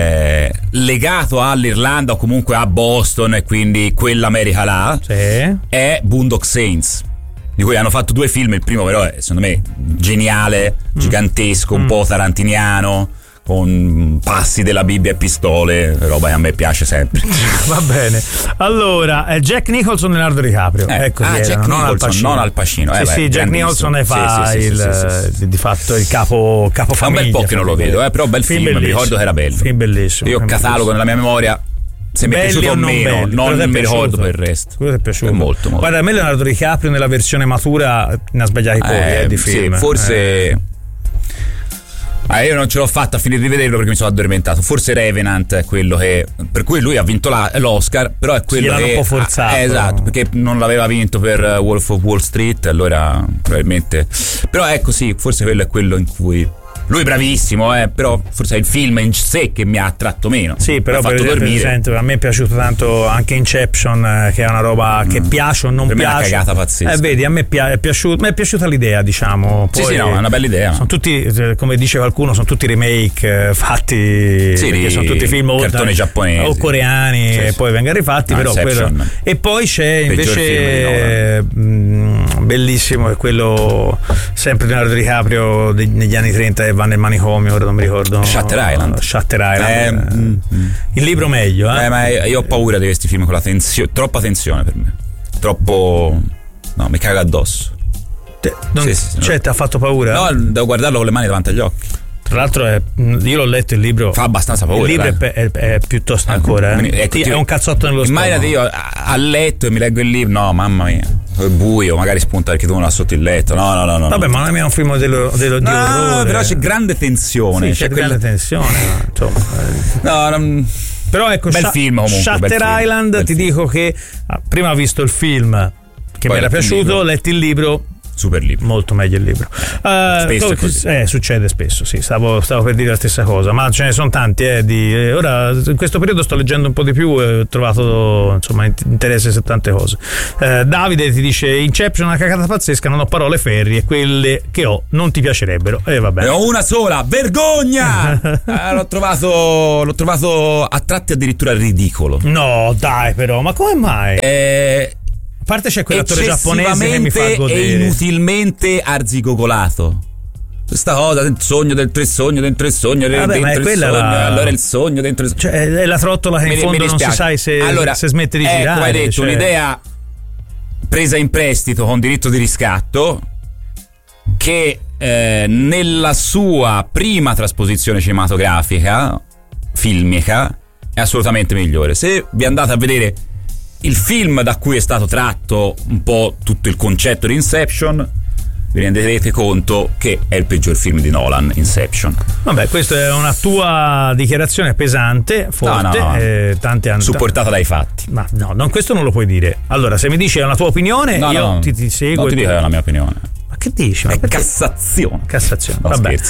Legato all'Irlanda o comunque a Boston, e quindi quell'America là, è Boondock Saints, di cui hanno fatto 2 film. Il primo però è, secondo me, geniale, gigantesco, un po' tarantiniano, con passi della Bibbia e pistole, roba che a me piace sempre. Va bene. Allora, Jack Nicholson e Leonardo DiCaprio. Jack Nicholson, non Al Pacino. Jack Nicholson fa di fatto il capo famiglia. È un bel po' che non lo vedo, però bel film, mi ricordo che era bello. Film bellissimo. Io catalogo nella mia memoria. Se mi è piaciuto o meno, non mi ricordo per il resto. Quello ti è piaciuto? Molto. Guarda, a me Leonardo DiCaprio nella versione matura ne ha sbagliati pochi di film. Forse io non ce l'ho fatta a finire di vederlo perché mi sono addormentato. Forse Revenant è quello per cui lui ha vinto l'Oscar, però è quello che un po' forzato. Esatto, perché non l'aveva vinto per Wolf of Wall Street, allora probabilmente. Però ecco, sì, forse quello è quello in cui lui è bravissimo, però forse è il film in sé che mi ha attratto meno. Sì, però per esempio a me è piaciuto tanto anche Inception, che è una roba che piace o non per piace. Me è una cagata pazzesca. Vedi, a me è piaciuta l'idea, diciamo. Poi, no, è una bella idea. Sono tutti, come dice qualcuno, sono tutti remake fatti, perché sono tutti film cartoni giapponesi o coreani, e poi vengono rifatti, però quello. E poi c'è invece bellissimo, è quello sempre di Leonardo DiCaprio negli anni 30 va nel manicomio, ora non mi ricordo. Shutter Island. Il libro meglio, ma io ho paura di questi film con la tensione, troppa tensione per me. Troppo. No, mi caga addosso. Ti ha fatto paura? No, devo guardarlo con le mani davanti agli occhi. Tra l'altro io l'ho letto il libro. Fa abbastanza paura. Il libro è piuttosto ancora. È un cazzotto nello stomaco. Immaginati io a letto e mi leggo il libro. No, mamma mia. È buio, magari spunta perché tu non l'ha sotto il letto. No. Vabbè, ma non è un film di orrore. Però c'è grande tensione. C'è grande tensione. Però ecco, bel film comunque. Shutter Island, ti dico che prima ho visto il film che mi era piaciuto, ho letto il libro. super libro. Molto meglio il libro. Succede spesso, sì, stavo per dire la stessa cosa, ma ce ne sono tanti. Ora in questo periodo sto leggendo un po' di più e ho trovato insomma interesse su tante cose. Davide ti dice: Inception è una cagata pazzesca, non ho parole ferrie, quelle che ho non ti piacerebbero. Va bene. Ne ho una sola, vergogna! L'ho trovato a tratti addirittura ridicolo. No, dai, però, ma come mai? A parte c'è quell'attore giapponese che mi fa godere. E inutilmente arzigogolato. Questa cosa del sogno dentro il sogno dentro il sogno dentro il sogno, allora il sogno dentro il sogno. Cioè è la trottola che in fondo non si sa se smette di girare. Come hai detto, un'idea presa in prestito con diritto di riscatto che nella sua prima trasposizione cinematografica filmica è assolutamente migliore. Se vi andate a vedere il film da cui è stato tratto un po' tutto il concetto di Inception, vi renderete conto che è il peggior film di Nolan, Inception. Vabbè, questa è una tua dichiarazione pesante, forte, tanti hanno supportata dai fatti. Ma no, questo non lo puoi dire. Allora, se mi dici è una tua opinione, ti seguo. Non ti dico che è la mia opinione. Ma che dici? È Cassazione. No, vabbè.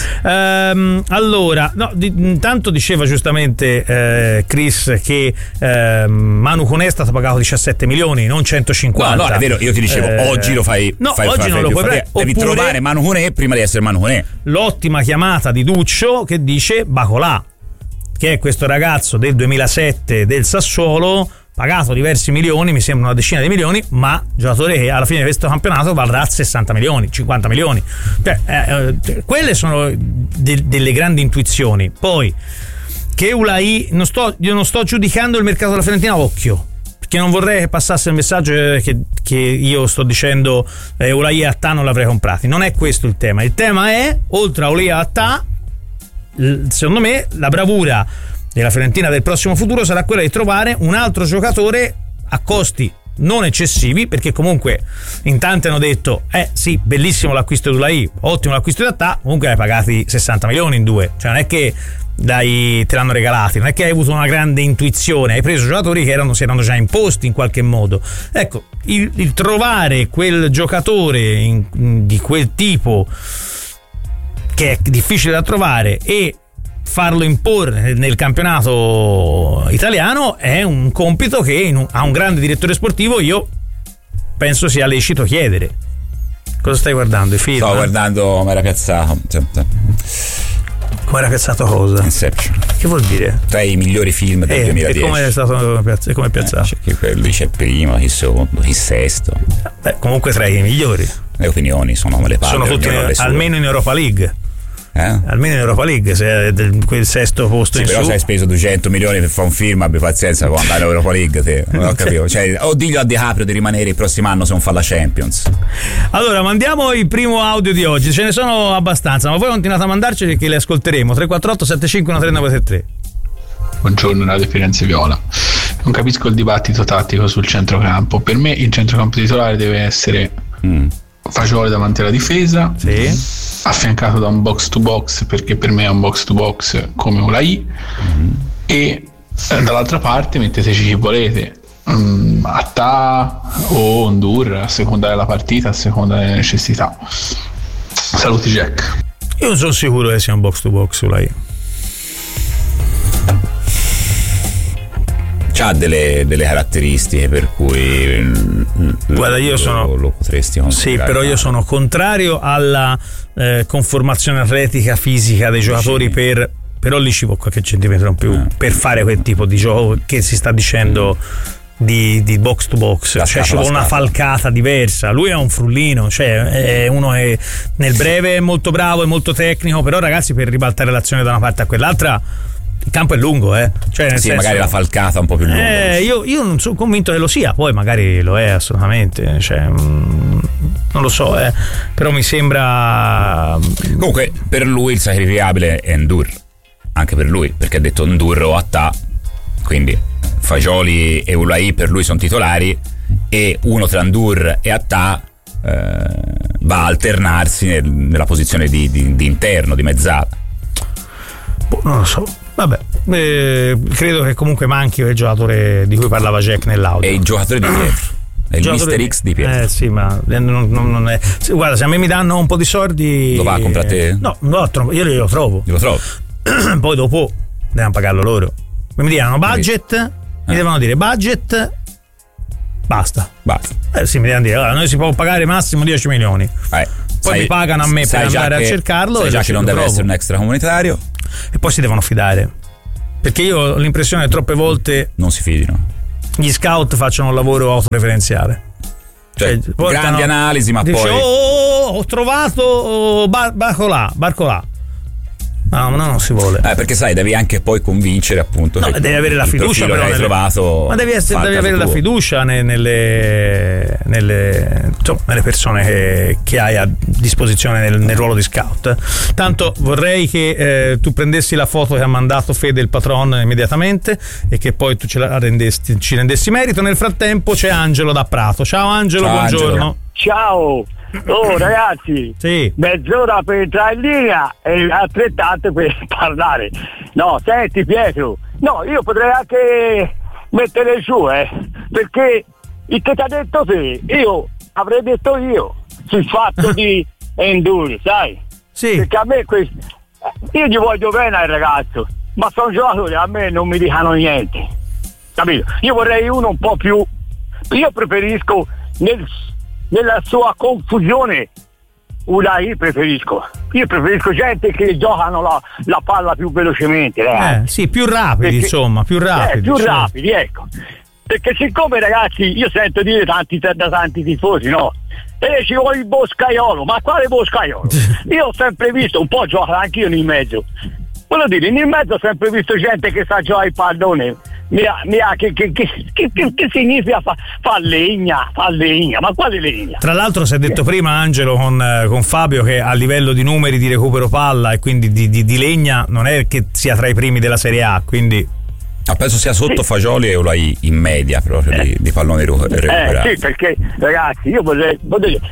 Allora, intanto diceva giustamente Chris che Manu Conè è stato pagato 17 milioni, non 150. No, è vero, io ti dicevo oggi lo fai. No, oggi non lo puoi fare. Devi trovare Manu Conè prima di essere Manu Conè. L'ottima chiamata di Duccio che dice Bacolà, che è questo ragazzo del 2007 del Sassuolo, pagato diversi milioni, mi sembra una decina di milioni, ma giocatore che alla fine di questo campionato varrà 60 milioni, 50 milioni. Quelle sono delle grandi intuizioni. Poi che Ulai, io non sto giudicando il mercato della Fiorentina, occhio, perché non vorrei che passasse il messaggio che io sto dicendo Ulai e Attà non l'avrei comprati. Non è questo il tema. Il tema è, oltre a Ulai e Attà, secondo me la bravura della Fiorentina del prossimo futuro sarà quella di trovare un altro giocatore a costi non eccessivi, perché comunque in tanti hanno detto sì, bellissimo l'acquisto di Ulai, ottimo l'acquisto di Attà, comunque hai pagati 60 milioni in due, cioè non è che te l'hanno regalati, non è che hai avuto una grande intuizione, hai preso giocatori che si erano già imposti in qualche modo. Ecco, il trovare quel giocatore di quel tipo che è difficile da trovare e farlo imporre nel campionato italiano è un compito che a un grande direttore sportivo io penso sia lecito chiedere. Cosa stai guardando? I film? Sto guardando come era piazzato. Come era piazzato cosa? Inception. Che vuol dire? Tra i migliori film del 2010. E come è stato piazzato? Lui c'è primo, chi secondo, chi sesto. Comunque tra i migliori. Le opinioni sono le palle. Sono tutti almeno in Europa League. Almeno in Europa League, se è quel sesto posto in però su. Se hai speso 200 milioni per fare un film, abbi pazienza con andare in Europa League, te. Non ho capito. O diglio a DiCaprio di rimanere il prossimo anno se non fa la Champions. Allora, mandiamo il primo audio di oggi. Ce ne sono abbastanza, ma voi continuate a mandarci perché li ascolteremo. 348 75 13973. Buongiorno, Radio Firenze Viola. Non capisco il dibattito tattico sul centrocampo. Per me il centrocampo titolare deve essere Fagioli davanti alla difesa, affiancato da un box to box, perché per me è un box to box come Ulai, e dall'altra parte metteteci chi volete, Attà o Ondur, a seconda della partita, a seconda delle necessità. Saluti Jack. Io non sono sicuro che sia un box to box Ulai. C'ha delle caratteristiche per cui guarda, io lo potresti considerare. Sì, però io sono contrario alla conformazione atletica fisica dei giocatori, però lì ci vuole qualche centimetro in più per fare quel tipo di gioco che si sta dicendo di box to box, cioè ci vuole una falcata diversa. Lui è un frullino, cioè è uno che nel breve è molto bravo, è molto tecnico, però ragazzi, per ribaltare l'azione da una parte a quell'altra il campo è lungo, cioè nel senso, magari la falcata un po' più lunga. Io non sono convinto che lo sia, poi magari lo è assolutamente, cioè, non lo so, però mi sembra. Comunque per lui il sacrificabile è Ndur, anche per lui, perché ha detto Ndur o Attà, quindi Fagioli e Ulai per lui sono titolari e uno tra Ndur e Attà va a alternarsi nella posizione di interno, di mezzala. Non lo so, vabbè, credo che comunque manchi il giocatore di cui parlava Jack nell'audio. E il giocatore di dietro. È il Mister X di Pietro. Sì, ma non è. Guarda, se a me mi danno un po' di soldi. Lo va a comprare te? No, io lo trovo. Poi dopo devono pagarlo loro. Mi diranno budget, mi devono dire budget. Basta. Sì, mi devono dire, allora, noi si può pagare massimo 10 milioni. Poi mi pagano a me per andare a cercarlo. Sai già che non deve essere un extracomunitario. E poi si devono fidare. Perché io ho l'impressione che troppe volte non si fidino. Gli scout facciano un lavoro autoreferenziale. Cioè, grandi analisi, ma dice, poi ho trovato barco là. No, non si vuole. Perché sai, devi anche poi convincere, appunto. No, devi avere la fiducia, però. Hai trovato. Ma devi avere la fiducia nelle persone che hai a disposizione nel ruolo di scout. Tanto vorrei che tu prendessi la foto che ha mandato Fede, il patron, immediatamente, e che poi tu ci rendessi merito. Nel frattempo c'è Angelo da Prato. Ciao Angelo, buongiorno. Angelo. Ciao. Oh ragazzi, sì. Mezz'ora per entrare in linea e altrettanto per parlare. No, senti Pietro, no, io potrei anche mettere su, perché il che ti ha detto te, io avrei detto io sul fatto di Enduro, sai? Sì. Perché a me io gli voglio bene al ragazzo, ma sono giocatori, a me non mi dicano niente, capito? Io vorrei uno un po' più, io preferisco nella sua confusione Ulai io preferisco gente che giocano la palla più velocemente, sì, più rapidi, perché, insomma, più rapidi, ecco, perché siccome ragazzi io sento dire da tanti tifosi, no, ci vuole il Boscaiolo, ma quale Boscaiolo? Io ho sempre visto, un po' gioco anche io nel mezzo, voglio dire, nel mezzo ho sempre visto gente che sa giocare il pallone. Che significa fa legna, ma quale legna? Tra l'altro si è detto prima, Angelo, con Fabio, che a livello di numeri di recupero palla e quindi di legna non è che sia tra i primi della Serie A, quindi penso sia sotto Fagioli e Ulai in media proprio di palloni recuperati. Sì, perché ragazzi io vorrei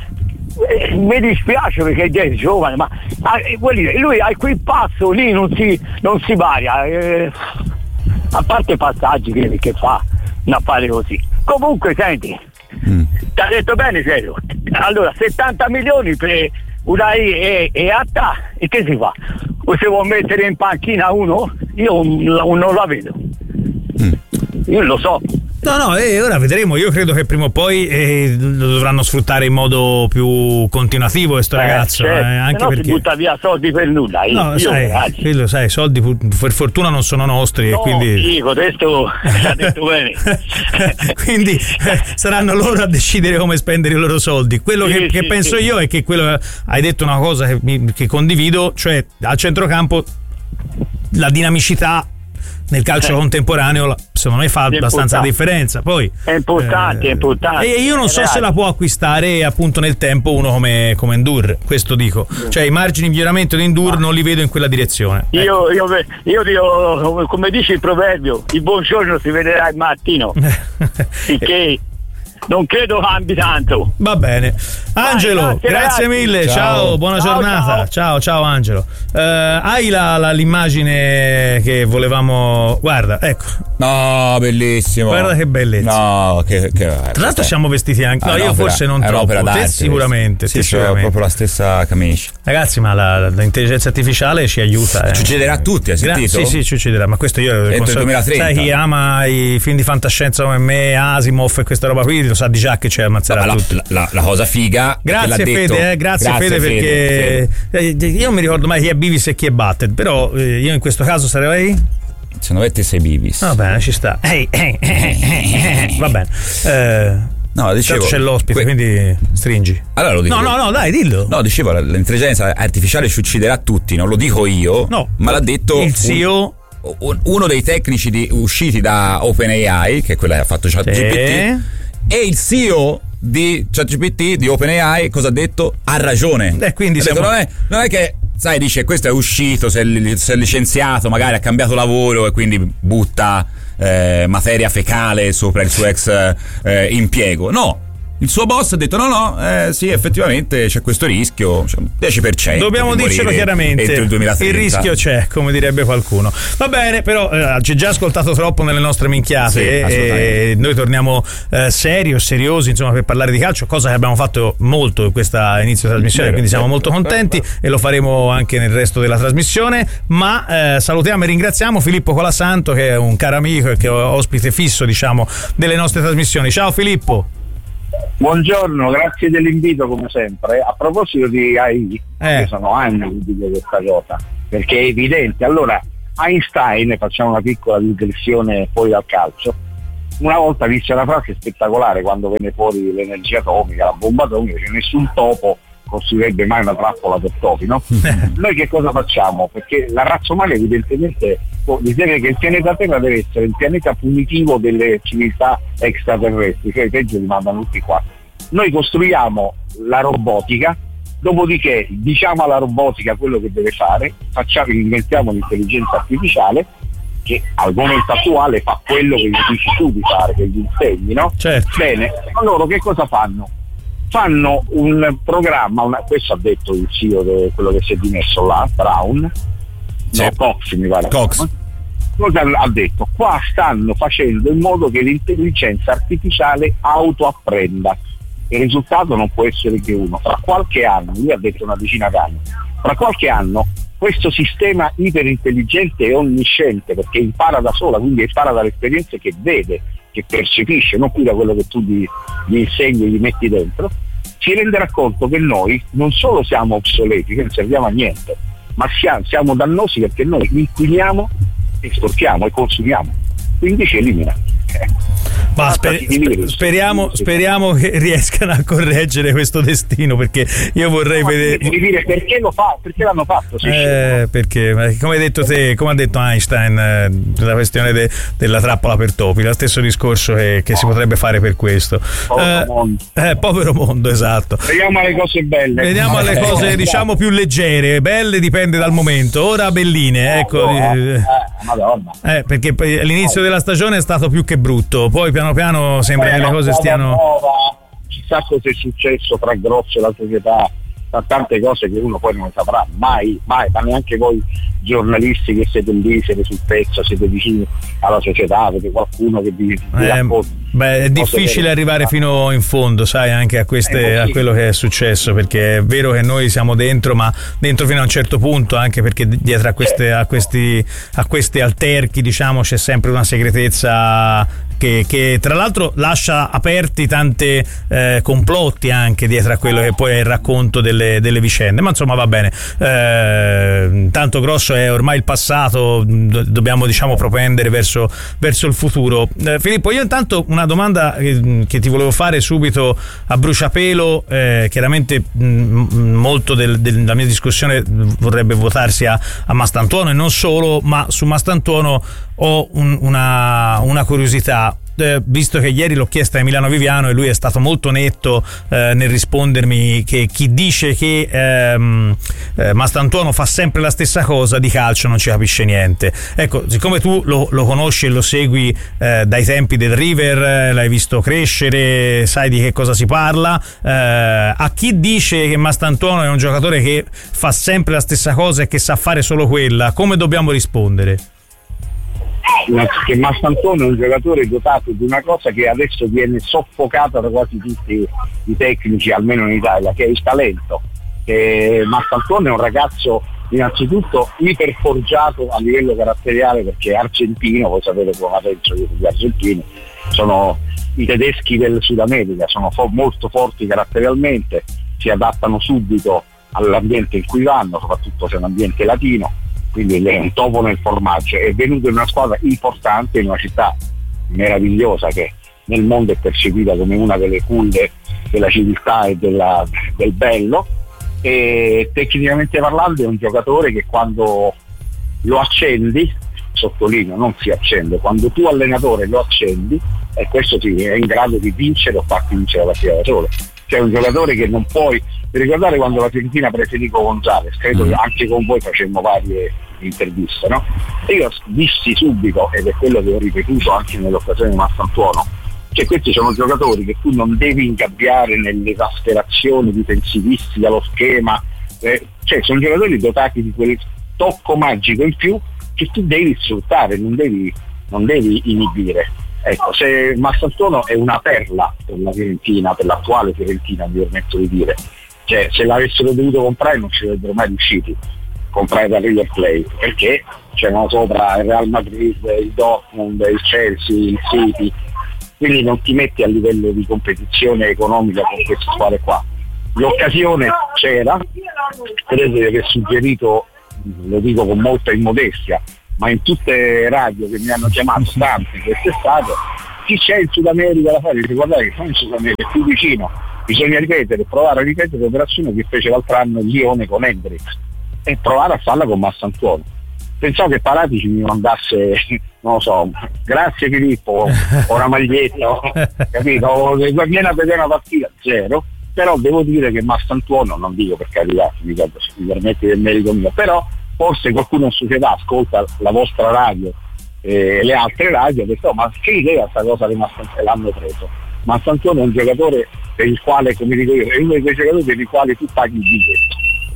mi dispiace perché è giovane, ma lui a quel passo lì non si varia, a parte i passaggi che fa un affare così. Comunque senti, ti ha detto bene Sergio, allora 70 milioni per Ulai e Atta, e che si fa? O se vuoi mettere in panchina uno? Io non la vedo, io lo so. No, ora vedremo. Io credo che prima o poi lo dovranno sfruttare in modo più continuativo questo ragazzo, certo. Anche no, perché si butta via soldi per nulla. Sai, soldi per fortuna non sono nostri, no, e quindi dico, adesso l'ha detto bene. Quindi saranno loro a decidere come spendere i loro soldi. Quello che penso io è che hai detto una cosa che condivido, cioè a centrocampo la dinamicità nel calcio contemporaneo secondo me fa abbastanza differenza. Poi è importante. E io non so se la può acquistare appunto nel tempo uno come Endur, questo dico, cioè i margini di miglioramento di Endur non li vedo in quella direzione. Io dico, come dice il proverbio, il buongiorno si vedrà il mattino. Perché non credo cambi tanto. Va bene, Angelo, grazie mille, ciao, buona giornata. Ciao Angelo. Hai l'immagine che volevamo? Guarda, ecco. No, bellissimo. Guarda che bellezza. No, che tra l'altro siamo vestiti anche. No, io forse non troppo. Te sicuramente. Sì, ho proprio la stessa camicia. Ragazzi, ma l'intelligenza artificiale ci aiuta. Succederà a tutti, hai sentito? Sì, succederà. Ma questo io entro il 2030. Sai, chi ama i film di fantascienza come me, Asimov e questa roba qui, lo sa di già che ci ammazzerà tutti. La cosa figa. Grazie Fede, grazie Fede, perché io non mi ricordo mai chi è Beavis e chi è Butthead, però io in questo caso sarei. Secondo me te sei Beavis. Va bene, ci sta. Va bene. No, dicevo, c'è l'ospite, quindi stringi. Allora lo dico. No, dai, dillo. No, dicevo, l'intelligenza artificiale ci ucciderà tutti, non lo dico io, ma l'ha detto il CEO. Uno dei tecnici usciti da OpenAI, che è quella che ha fatto ChatGPT, e il CEO di ChatGPT, di OpenAI, cosa ha detto? Ha ragione. Quindi non è che, sai, dice questo è uscito, si è licenziato, magari ha cambiato lavoro e quindi butta materia fecale sopra il suo ex impiego. No, il suo boss ha detto no, sì, effettivamente c'è questo rischio, 10%. Dobbiamo dircelo chiaramente, entro il 2030. Il rischio c'è, come direbbe qualcuno. Va bene, però ci hai già ascoltato troppo nelle nostre minchiate, e noi torniamo seriosi, insomma, per parlare di calcio, cosa che abbiamo fatto molto in questa inizio trasmissione, quindi siamo molto contenti e lo faremo anche nel resto della trasmissione, ma salutiamo e ringraziamo Filippo Colasanto, che è un caro amico e che è ospite fisso, diciamo, delle nostre trasmissioni. Ciao Filippo. Buongiorno, grazie dell'invito come sempre. A proposito di AI, sono anni che dico questa cosa, perché è evidente. Allora, Einstein, facciamo una piccola digressione fuori dal calcio, una volta disse una frase spettacolare quando venne fuori l'energia atomica, la bomba atomica, che nessun topo costruirebbe mai una trappola per topi, no? Noi che cosa facciamo? Perché la razza umana evidentemente ritiene che il pianeta Terra deve essere il pianeta punitivo delle civiltà extraterrestri, cioè peggio li mandano tutti qua. Noi costruiamo la robotica, dopodiché diciamo alla robotica quello che deve fare, inventiamo l'intelligenza artificiale che al momento attuale fa quello che gli dici tu di fare, che gli insegni, no? Certo. Bene, loro che cosa fanno? Fanno un programma, questo ha detto il CEO di quello che si è dimesso là, Brown, Cox mi pare. Cox. Cosa ha detto? Qua stanno facendo in modo che l'intelligenza artificiale autoapprenda. Il risultato non può essere che uno. Fra qualche anno, lui ha detto una decina d'anni, fra qualche anno questo sistema iperintelligente e onnisciente, perché impara da sola, quindi impara dalle esperienze che vede, che percepisce, non più da quello che tu gli insegni e gli metti dentro, si renderà conto che noi non solo siamo obsoleti, che non serviamo a niente, ma siamo dannosi perché noi inquiniamo, esportiamo e consumiamo, quindi ci elimina. Ma speriamo che riescano a correggere questo destino, perché io vorrei vedere. Devi dire perché lo fa, perché l'hanno fatto? Perché, come hai detto te, come ha detto Einstein, la questione della trappola per topi, lo stesso discorso che si potrebbe fare per questo. Povero mondo, esatto. Vediamo le cose belle. Vediamo le cose, diciamo, più leggere, belle dipende dal momento. Ora belline, ecco. Madonna. Perché all'inizio della stagione è stato più che brutto, poi piano piano sembra che le cose stiano. Chissà cosa è successo tra Grosso e la società, tra tante cose che uno poi non saprà mai, ma neanche voi giornalisti che siete lì, siete sul pezzo, siete vicini alla società, avete qualcuno che vi racconta. È difficile arrivare fino in fondo, sai, anche a quello che è successo, perché è vero che noi siamo dentro, ma dentro fino a un certo punto, anche perché dietro a questi alterchi, diciamo, c'è sempre una segretezza che tra l'altro lascia aperti tante complotti anche dietro a quello che poi è il racconto delle vicende, ma insomma va bene. Tanto Grosso è ormai il passato, dobbiamo, diciamo, propendere verso il futuro. Filippo, io intanto una domanda che ti volevo fare subito a bruciapelo, chiaramente molto della mia discussione vorrebbe votarsi a Mastantuono e non solo, ma su Mastantuono ho una curiosità. Visto che ieri l'ho chiesta a Emiliano Viviano e lui è stato molto netto nel rispondermi che chi dice che Mastantuono fa sempre la stessa cosa di calcio non ci capisce niente. Ecco, siccome tu lo conosci e lo segui dai tempi del River, l'hai visto crescere, sai di che cosa si parla, a chi dice che Mastantuono è un giocatore che fa sempre la stessa cosa e che sa fare solo quella, come dobbiamo rispondere? Che Mastantuono è un giocatore dotato di una cosa che adesso viene soffocata da quasi tutti i tecnici, almeno in Italia, che è il talento. Mastantuono è un ragazzo innanzitutto iperforgiato a livello caratteriale, perché è argentino, voi sapete come penso io degli argentini, sono i tedeschi del Sud America, sono molto forti caratterialmente, si adattano subito all'ambiente in cui vanno, soprattutto se è un ambiente latino, quindi è un topo nel formaggio. È venuto in una squadra importante, in una città meravigliosa che nel mondo è percepita come una delle culle della civiltà e del bello, e tecnicamente parlando è un giocatore che quando lo accendi, sottolineo, non si accende, quando tu allenatore lo accendi, e questo sì, è in grado di vincere o farti vincere la partita da solo. C'è un giocatore che non puoi ricordare quando la Fiorentina prese Nico Gonzalez, credo che anche con voi facemmo varie interviste, no? E io dissi subito, ed è quello che ho ripetuto anche nell'occasione di Mastantuono, Cioè, questi sono giocatori che tu non devi ingabbiare nell'esasperazione difensivistica, allo schema, cioè sono giocatori dotati di quel tocco magico in più che tu devi sfruttare, non devi inibire. Ecco, se Mastantuono è una perla per la Fiorentina, per l'attuale Fiorentina, mi permetto di dire, cioè se l'avessero dovuto comprare non ci sarebbero mai riusciti, comprare da River Plate, perché c'erano sopra il Real Madrid, il Dortmund, il Chelsea, il City, quindi non ti metti a livello di competizione economica con queste squadre qua. L'occasione c'era, credo di aver suggerito, lo dico con molta immodestia, ma in tutte le radio che mi hanno chiamato tanti quest'estate, chi c'è in Sud America da fare? Dice, guardate che sono in Sud America, è più vicino, bisogna provare a ripetere l'operazione che fece l'altro anno il Lione con Hendrix e provare a farla con Mastantuono. Pensavo che Paratici mi mandasse, non lo so, grazie Filippo, o una maglietta, capito? Viene a vedere una partita, zero. Però devo dire che Mastantuono, non dico per carità, mi permette del merito mio, però forse qualcuno in società ascolta la vostra radio e le altre radio e ha detto, ma che idea sta cosa di Mastantuono, l'hanno preso. Mastantuono è un giocatore per il quale, come dico io, è uno di quei giocatori per i quali tu paghi il biglietto.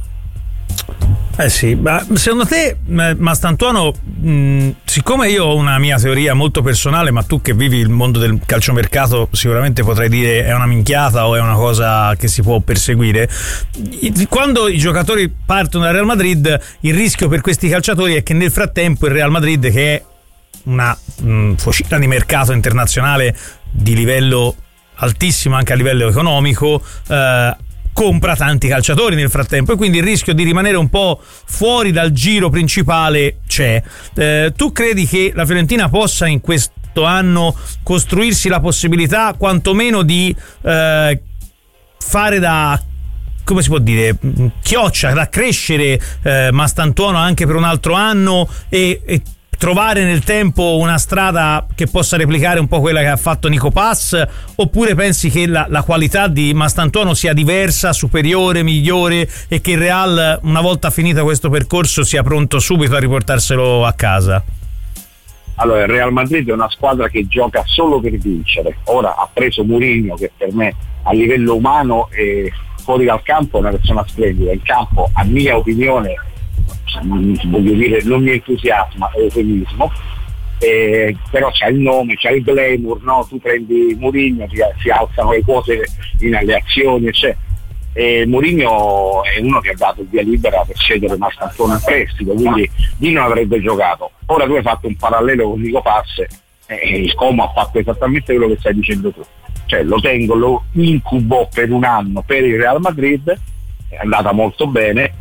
Sì, ma secondo te Mastantuono, siccome io ho una mia teoria molto personale, ma tu che vivi il mondo del calciomercato sicuramente potrai dire è una minchiata o è una cosa che si può perseguire, quando i giocatori partono dal Real Madrid il rischio per questi calciatori è che nel frattempo il Real Madrid, che è una fucina di mercato internazionale di livello altissimo anche a livello economico, compra tanti calciatori nel frattempo e quindi il rischio di rimanere un po' fuori dal giro principale c'è. Tu credi che la Fiorentina possa in questo anno costruirsi la possibilità quantomeno di fare da, come si può dire, chioccia, da crescere Mastantuono anche per un altro anno e trovare nel tempo una strada che possa replicare un po' quella che ha fatto Nico Pass, oppure pensi che la qualità di Mastantuono sia diversa, superiore, migliore e che il Real, una volta finito questo percorso, sia pronto subito a riportarselo a casa? Allora, il Real Madrid è una squadra che gioca solo per vincere. Ora ha preso Mourinho, che per me a livello umano e fuori dal campo è una persona splendida, in campo a mia opinione, voglio dire, non mi entusiasma, è eufemismo, però c'ha il nome, c'ha il glamour, no? Tu prendi Mourinho, si alzano le quote nelle azioni, cioè. E Mourinho è uno che ha dato il via libera per scegliere Mastantuono in prestito, quindi Di non avrebbe giocato. Ora tu hai fatto un parallelo con Nico Pass e il Como ha fatto esattamente quello che stai dicendo tu, cioè lo incubo per un anno per il Real Madrid, è andata molto bene,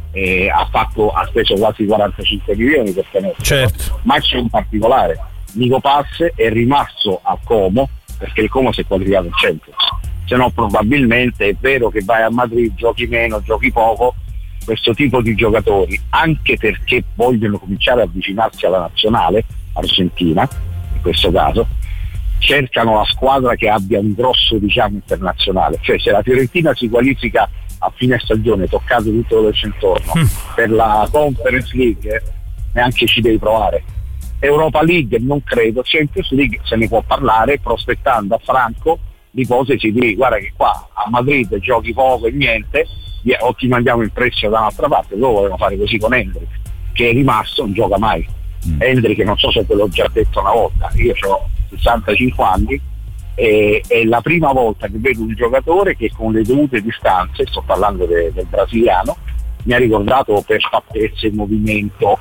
ha speso quasi 45 milioni per tenerlo, certo. Ma c'è un particolare: Nico Pass è rimasto a Como perché il Como si è qualificato in Champions, se no probabilmente è vero che vai a Madrid, giochi meno, giochi poco. Questo tipo di giocatori, anche perché vogliono cominciare a avvicinarsi alla nazionale argentina, in questo caso cercano la squadra che abbia un grosso internazionale, cioè se la Fiorentina si qualifica a fine stagione, toccato tutto quello che c'è intorno, per la Conference League neanche ci devi provare. Europa League non credo, Champions League se ne può parlare prospettando a Franco l'ipotesi di guarda che qua a Madrid giochi poco e niente, o ti mandiamo il prezzo da un'altra parte. Loro volevano fare così con Hendrik, che è rimasto, non gioca mai. Hendrik, non so se te l'ho già detto una volta, io ho 65 anni e è la prima volta che vedo un giocatore che con le dovute distanze, sto parlando del brasiliano, mi ha ricordato per fattezze, movimento,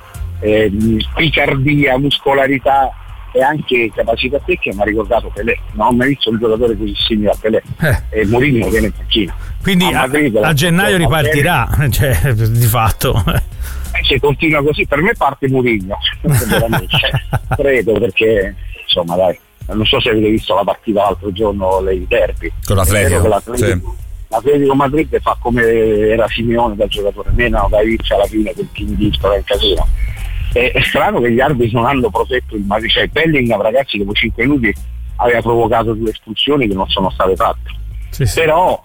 picardia, muscolarità e anche capacità tecnica, mi ha ricordato Pelé. Non ho mai visto un giocatore così simile a Pelé. E Mourinho viene in panchina. Quindi a gennaio ripartirà, cioè, di fatto. Se continua così, per me parte Mourinho, credo, perché insomma dai, non so se avete visto la partita l'altro giorno, lei derby con l'Atletico. L'Atletico Madrid fa come era Simeone da giocatore, meno da Iviccia alla fine del team distro del casino. È strano che gli arbitri non hanno protetto il Madrid, cioè Bellingham, ragazzi, dopo 5 minuti aveva provocato 2 espulsioni che non sono state fatte. Sì. Però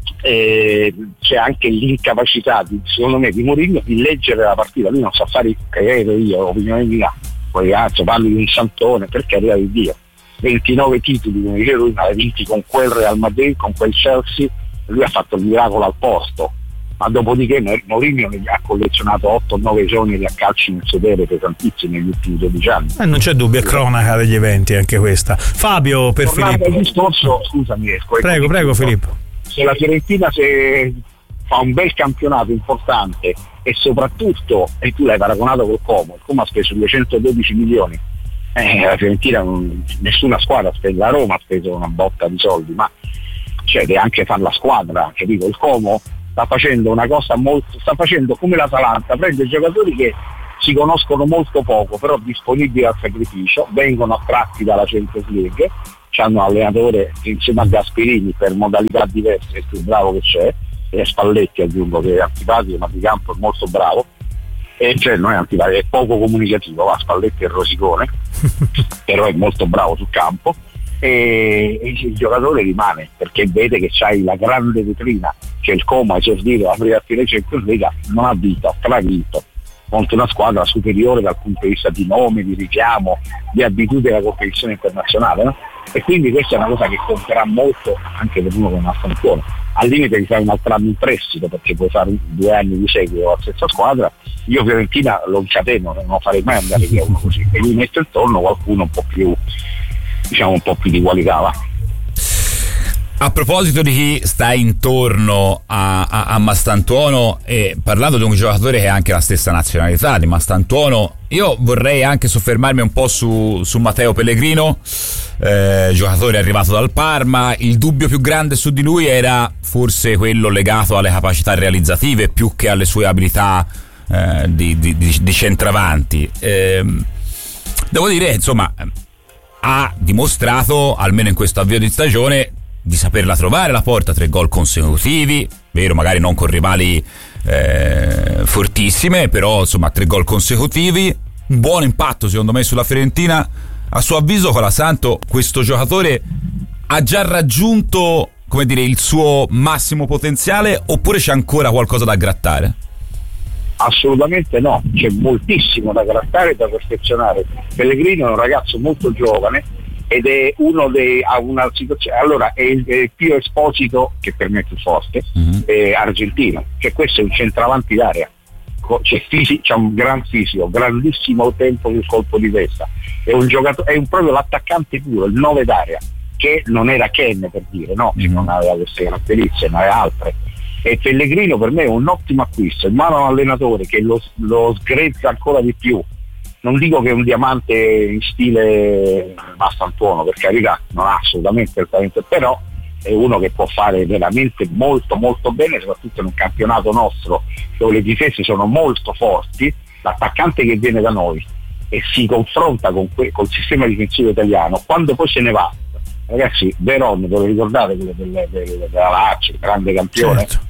c'è anche l'incapacità secondo me di Mourinho di leggere la partita. Lui non sa fare, credo io, opinione mia, poi parli di un santone, per carità di Dio, 29 titoli, come dice lui, ma l'ha vinti con quel Real Madrid, con quel Chelsea, lui ha fatto il miracolo al posto. Ma dopodiché Mourinho ha collezionato 8-9 giorni di accalci nel sedere pesantissimi negli ultimi 12 anni. Non c'è dubbio, è cronaca degli eventi anche questa. Fabio, per Filippo. Il discorso, scusami, prego Filippo. Se la Fiorentina fa un bel campionato importante e soprattutto, e tu l'hai paragonato col Como, il Como ha speso 212 milioni, la Fiorentina nessuna squadra, la Roma ha speso una botta di soldi, ma deve anche fare la squadra, capito? Il Como sta facendo una cosa sta facendo come l'Atalanta, prende giocatori che si conoscono molto poco, però disponibili al sacrificio, vengono attratti dalla Champions League, hanno un allenatore insieme a Gasperini per modalità diverse, il più bravo che c'è, e Spalletti aggiungo, che è antipatico ma di campo è molto bravo, e cioè non è antipatico, è poco comunicativo, Spalletti è rosicone però è molto bravo sul campo, e il giocatore rimane perché vede che c'hai la grande vetrina, che il Como esordito la prima Champions League, non ha vinto, ha travinto contro una squadra superiore dal punto di vista di nome, di richiamo, di abitudine alla competizione internazionale, no? E quindi questa è una cosa che conterà molto anche per uno come Mastantuono. Al limite di fare un altro anno in prestito, perché puoi fare 2 anni di seguito alla stessa squadra. Io Fiorentina lo incateno, non farei mai andare via uno così, e gli metto intorno qualcuno un po' più, diciamo, un po' più di qualità, va. A proposito di chi sta intorno a Mastantuono, e parlando di un giocatore che ha anche la stessa nazionalità di Mastantuono, io vorrei anche soffermarmi un po' su Matteo Pellegrino, giocatore arrivato dal Parma. Il dubbio più grande su di lui era forse quello legato alle capacità realizzative più che alle sue abilità di centravanti. Devo dire, insomma, ha dimostrato, almeno in questo avvio di stagione, di saperla trovare la porta. 3 gol consecutivi, vero, magari non con rivali fortissime, però insomma 3 gol consecutivi, un buon impatto secondo me sulla Fiorentina. A suo avviso, Colasanto, questo giocatore ha già raggiunto, come dire, il suo massimo potenziale, oppure c'è ancora qualcosa da grattare? Assolutamente no, c'è moltissimo da grattare e da perfezionare. Pellegrino è un ragazzo molto giovane ed è uno dei, ha una situazione, allora è il Pio Esposito, che per me è più forte, è argentino, cioè questo è un centravanti d'area, c'è un gran fisico, grandissimo tempo sul colpo di testa, è un giocatore, è proprio l'attaccante puro, il 9 d'area, che non era Ken, per dire, no, non aveva queste caratteristiche, ma aveva altre. E Pellegrino per me è un ottimo acquisto, in mano a un allenatore che lo sgrezza ancora di più. Non dico che è un diamante in stile Mastantuono, per carità, non ha assolutamente il talento, però è uno che può fare veramente molto molto bene, soprattutto in un campionato nostro dove le difese sono molto forti. L'attaccante che viene da noi e si confronta col sistema difensivo italiano, quando poi se ne va, ragazzi, Veron, ve lo ricordate, quello della Lazio, il grande campione? Certo.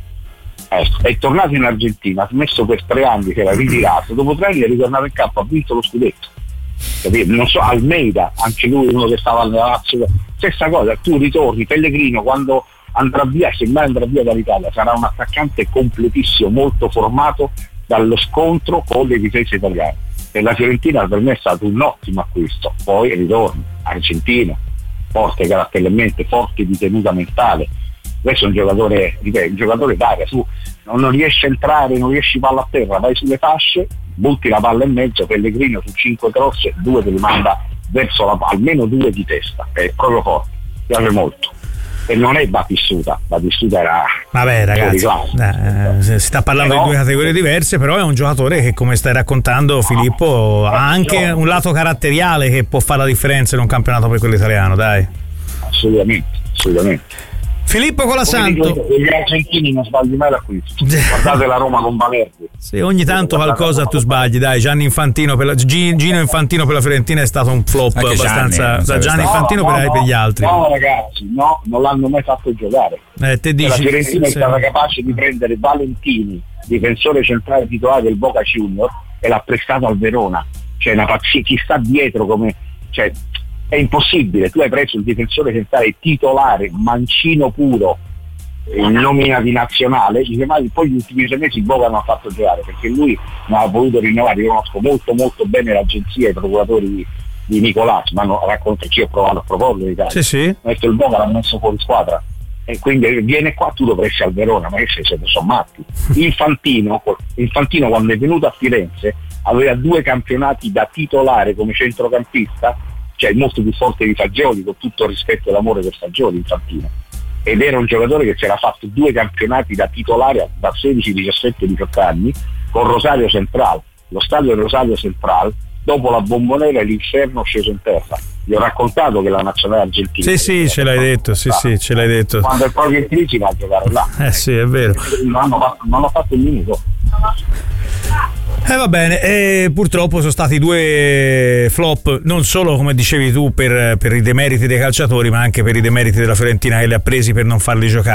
È tornato in Argentina, ha smesso per 3 anni, si era ritirato, dopo 3 anni è ritornato in campo, ha vinto lo scudetto, capito? Non so, Almeida, anche lui uno che stava nella Lazio, stessa cosa, tu ritorni. Pellegrino quando andrà via, se mai andrà via dall'Italia, sarà un attaccante completissimo, molto formato dallo scontro con le difese italiane. Per la Fiorentina per me è stato un ottimo acquisto. Poi ritorno, argentino, forte caratterialmente, forte di tenuta mentale. Questo è un giocatore, ripeto, un giocatore d'aria, tu non riesci a entrare, non riesci palla a terra, vai sulle fasce, butti la palla in mezzo, Pellegrino su 5 cross, 2 te li manda verso la palla, almeno 2 di testa, è proprio forte, piace molto. E non è Battistuta era, vabbè ragazzi, si sta parlando di 2 categorie diverse, però è un giocatore che, come stai raccontando Filippo, ha anche un lato caratteriale che può fare la differenza in un campionato come quello italiano, dai. Assolutamente. Filippo Colasanto. Gli argentini non sbagli mai l'acquisto. Guardate la Roma con Valerdi. Sì, ogni tanto qualcosa tu sbagli, dai. Gino Infantino per la Fiorentina è stato un flop anche abbastanza. Gianni Infantino per gli altri. No, ragazzi, no, non l'hanno mai fatto giocare. Te dici, la Fiorentina è stata capace di prendere Valentini, difensore centrale titolare del Boca Junior, e l'ha prestato al Verona. Cioè una pazzia, chi sta dietro come. Cioè, è impossibile, tu hai preso il difensore centrale titolare, mancino puro, in nomina di nazionale, poi gli ultimi 6 mesi Boca non ha fatto giocare perché lui non ha voluto rinnovare. Io conosco molto molto bene l'agenzia e i procuratori di Nicolás, ma racconta che io ho provato a proporlo in Italia. Sì. Ho detto il Boca l'ha messo fuori squadra e quindi viene qua, tu dovresti al Verona, ma che siete sono matti. Infantino quando è venuto a Firenze aveva 2 campionati da titolare come centrocampista, cioè molto più forte di Fagioli, con tutto il rispetto e l'amore per Fagioli, Infantino, ed era un giocatore che si era fatto 2 campionati da titolare da 16, 17, 18 anni con Rosario Central. Lo stadio del Rosario Central, dopo la Bombonera e l'inferno sceso in terra. Vi ho raccontato che la nazionale argentina, sì, ce l'hai detto, sì, ce l'ai detto, quando è proprio in crisi va a giocare là. Sì, è vero, non hanno fatto il minuto. Va bene, purtroppo sono stati 2 flop, non solo come dicevi tu per i demeriti dei calciatori, ma anche per i demeriti della Fiorentina, che li ha presi per non farli giocare.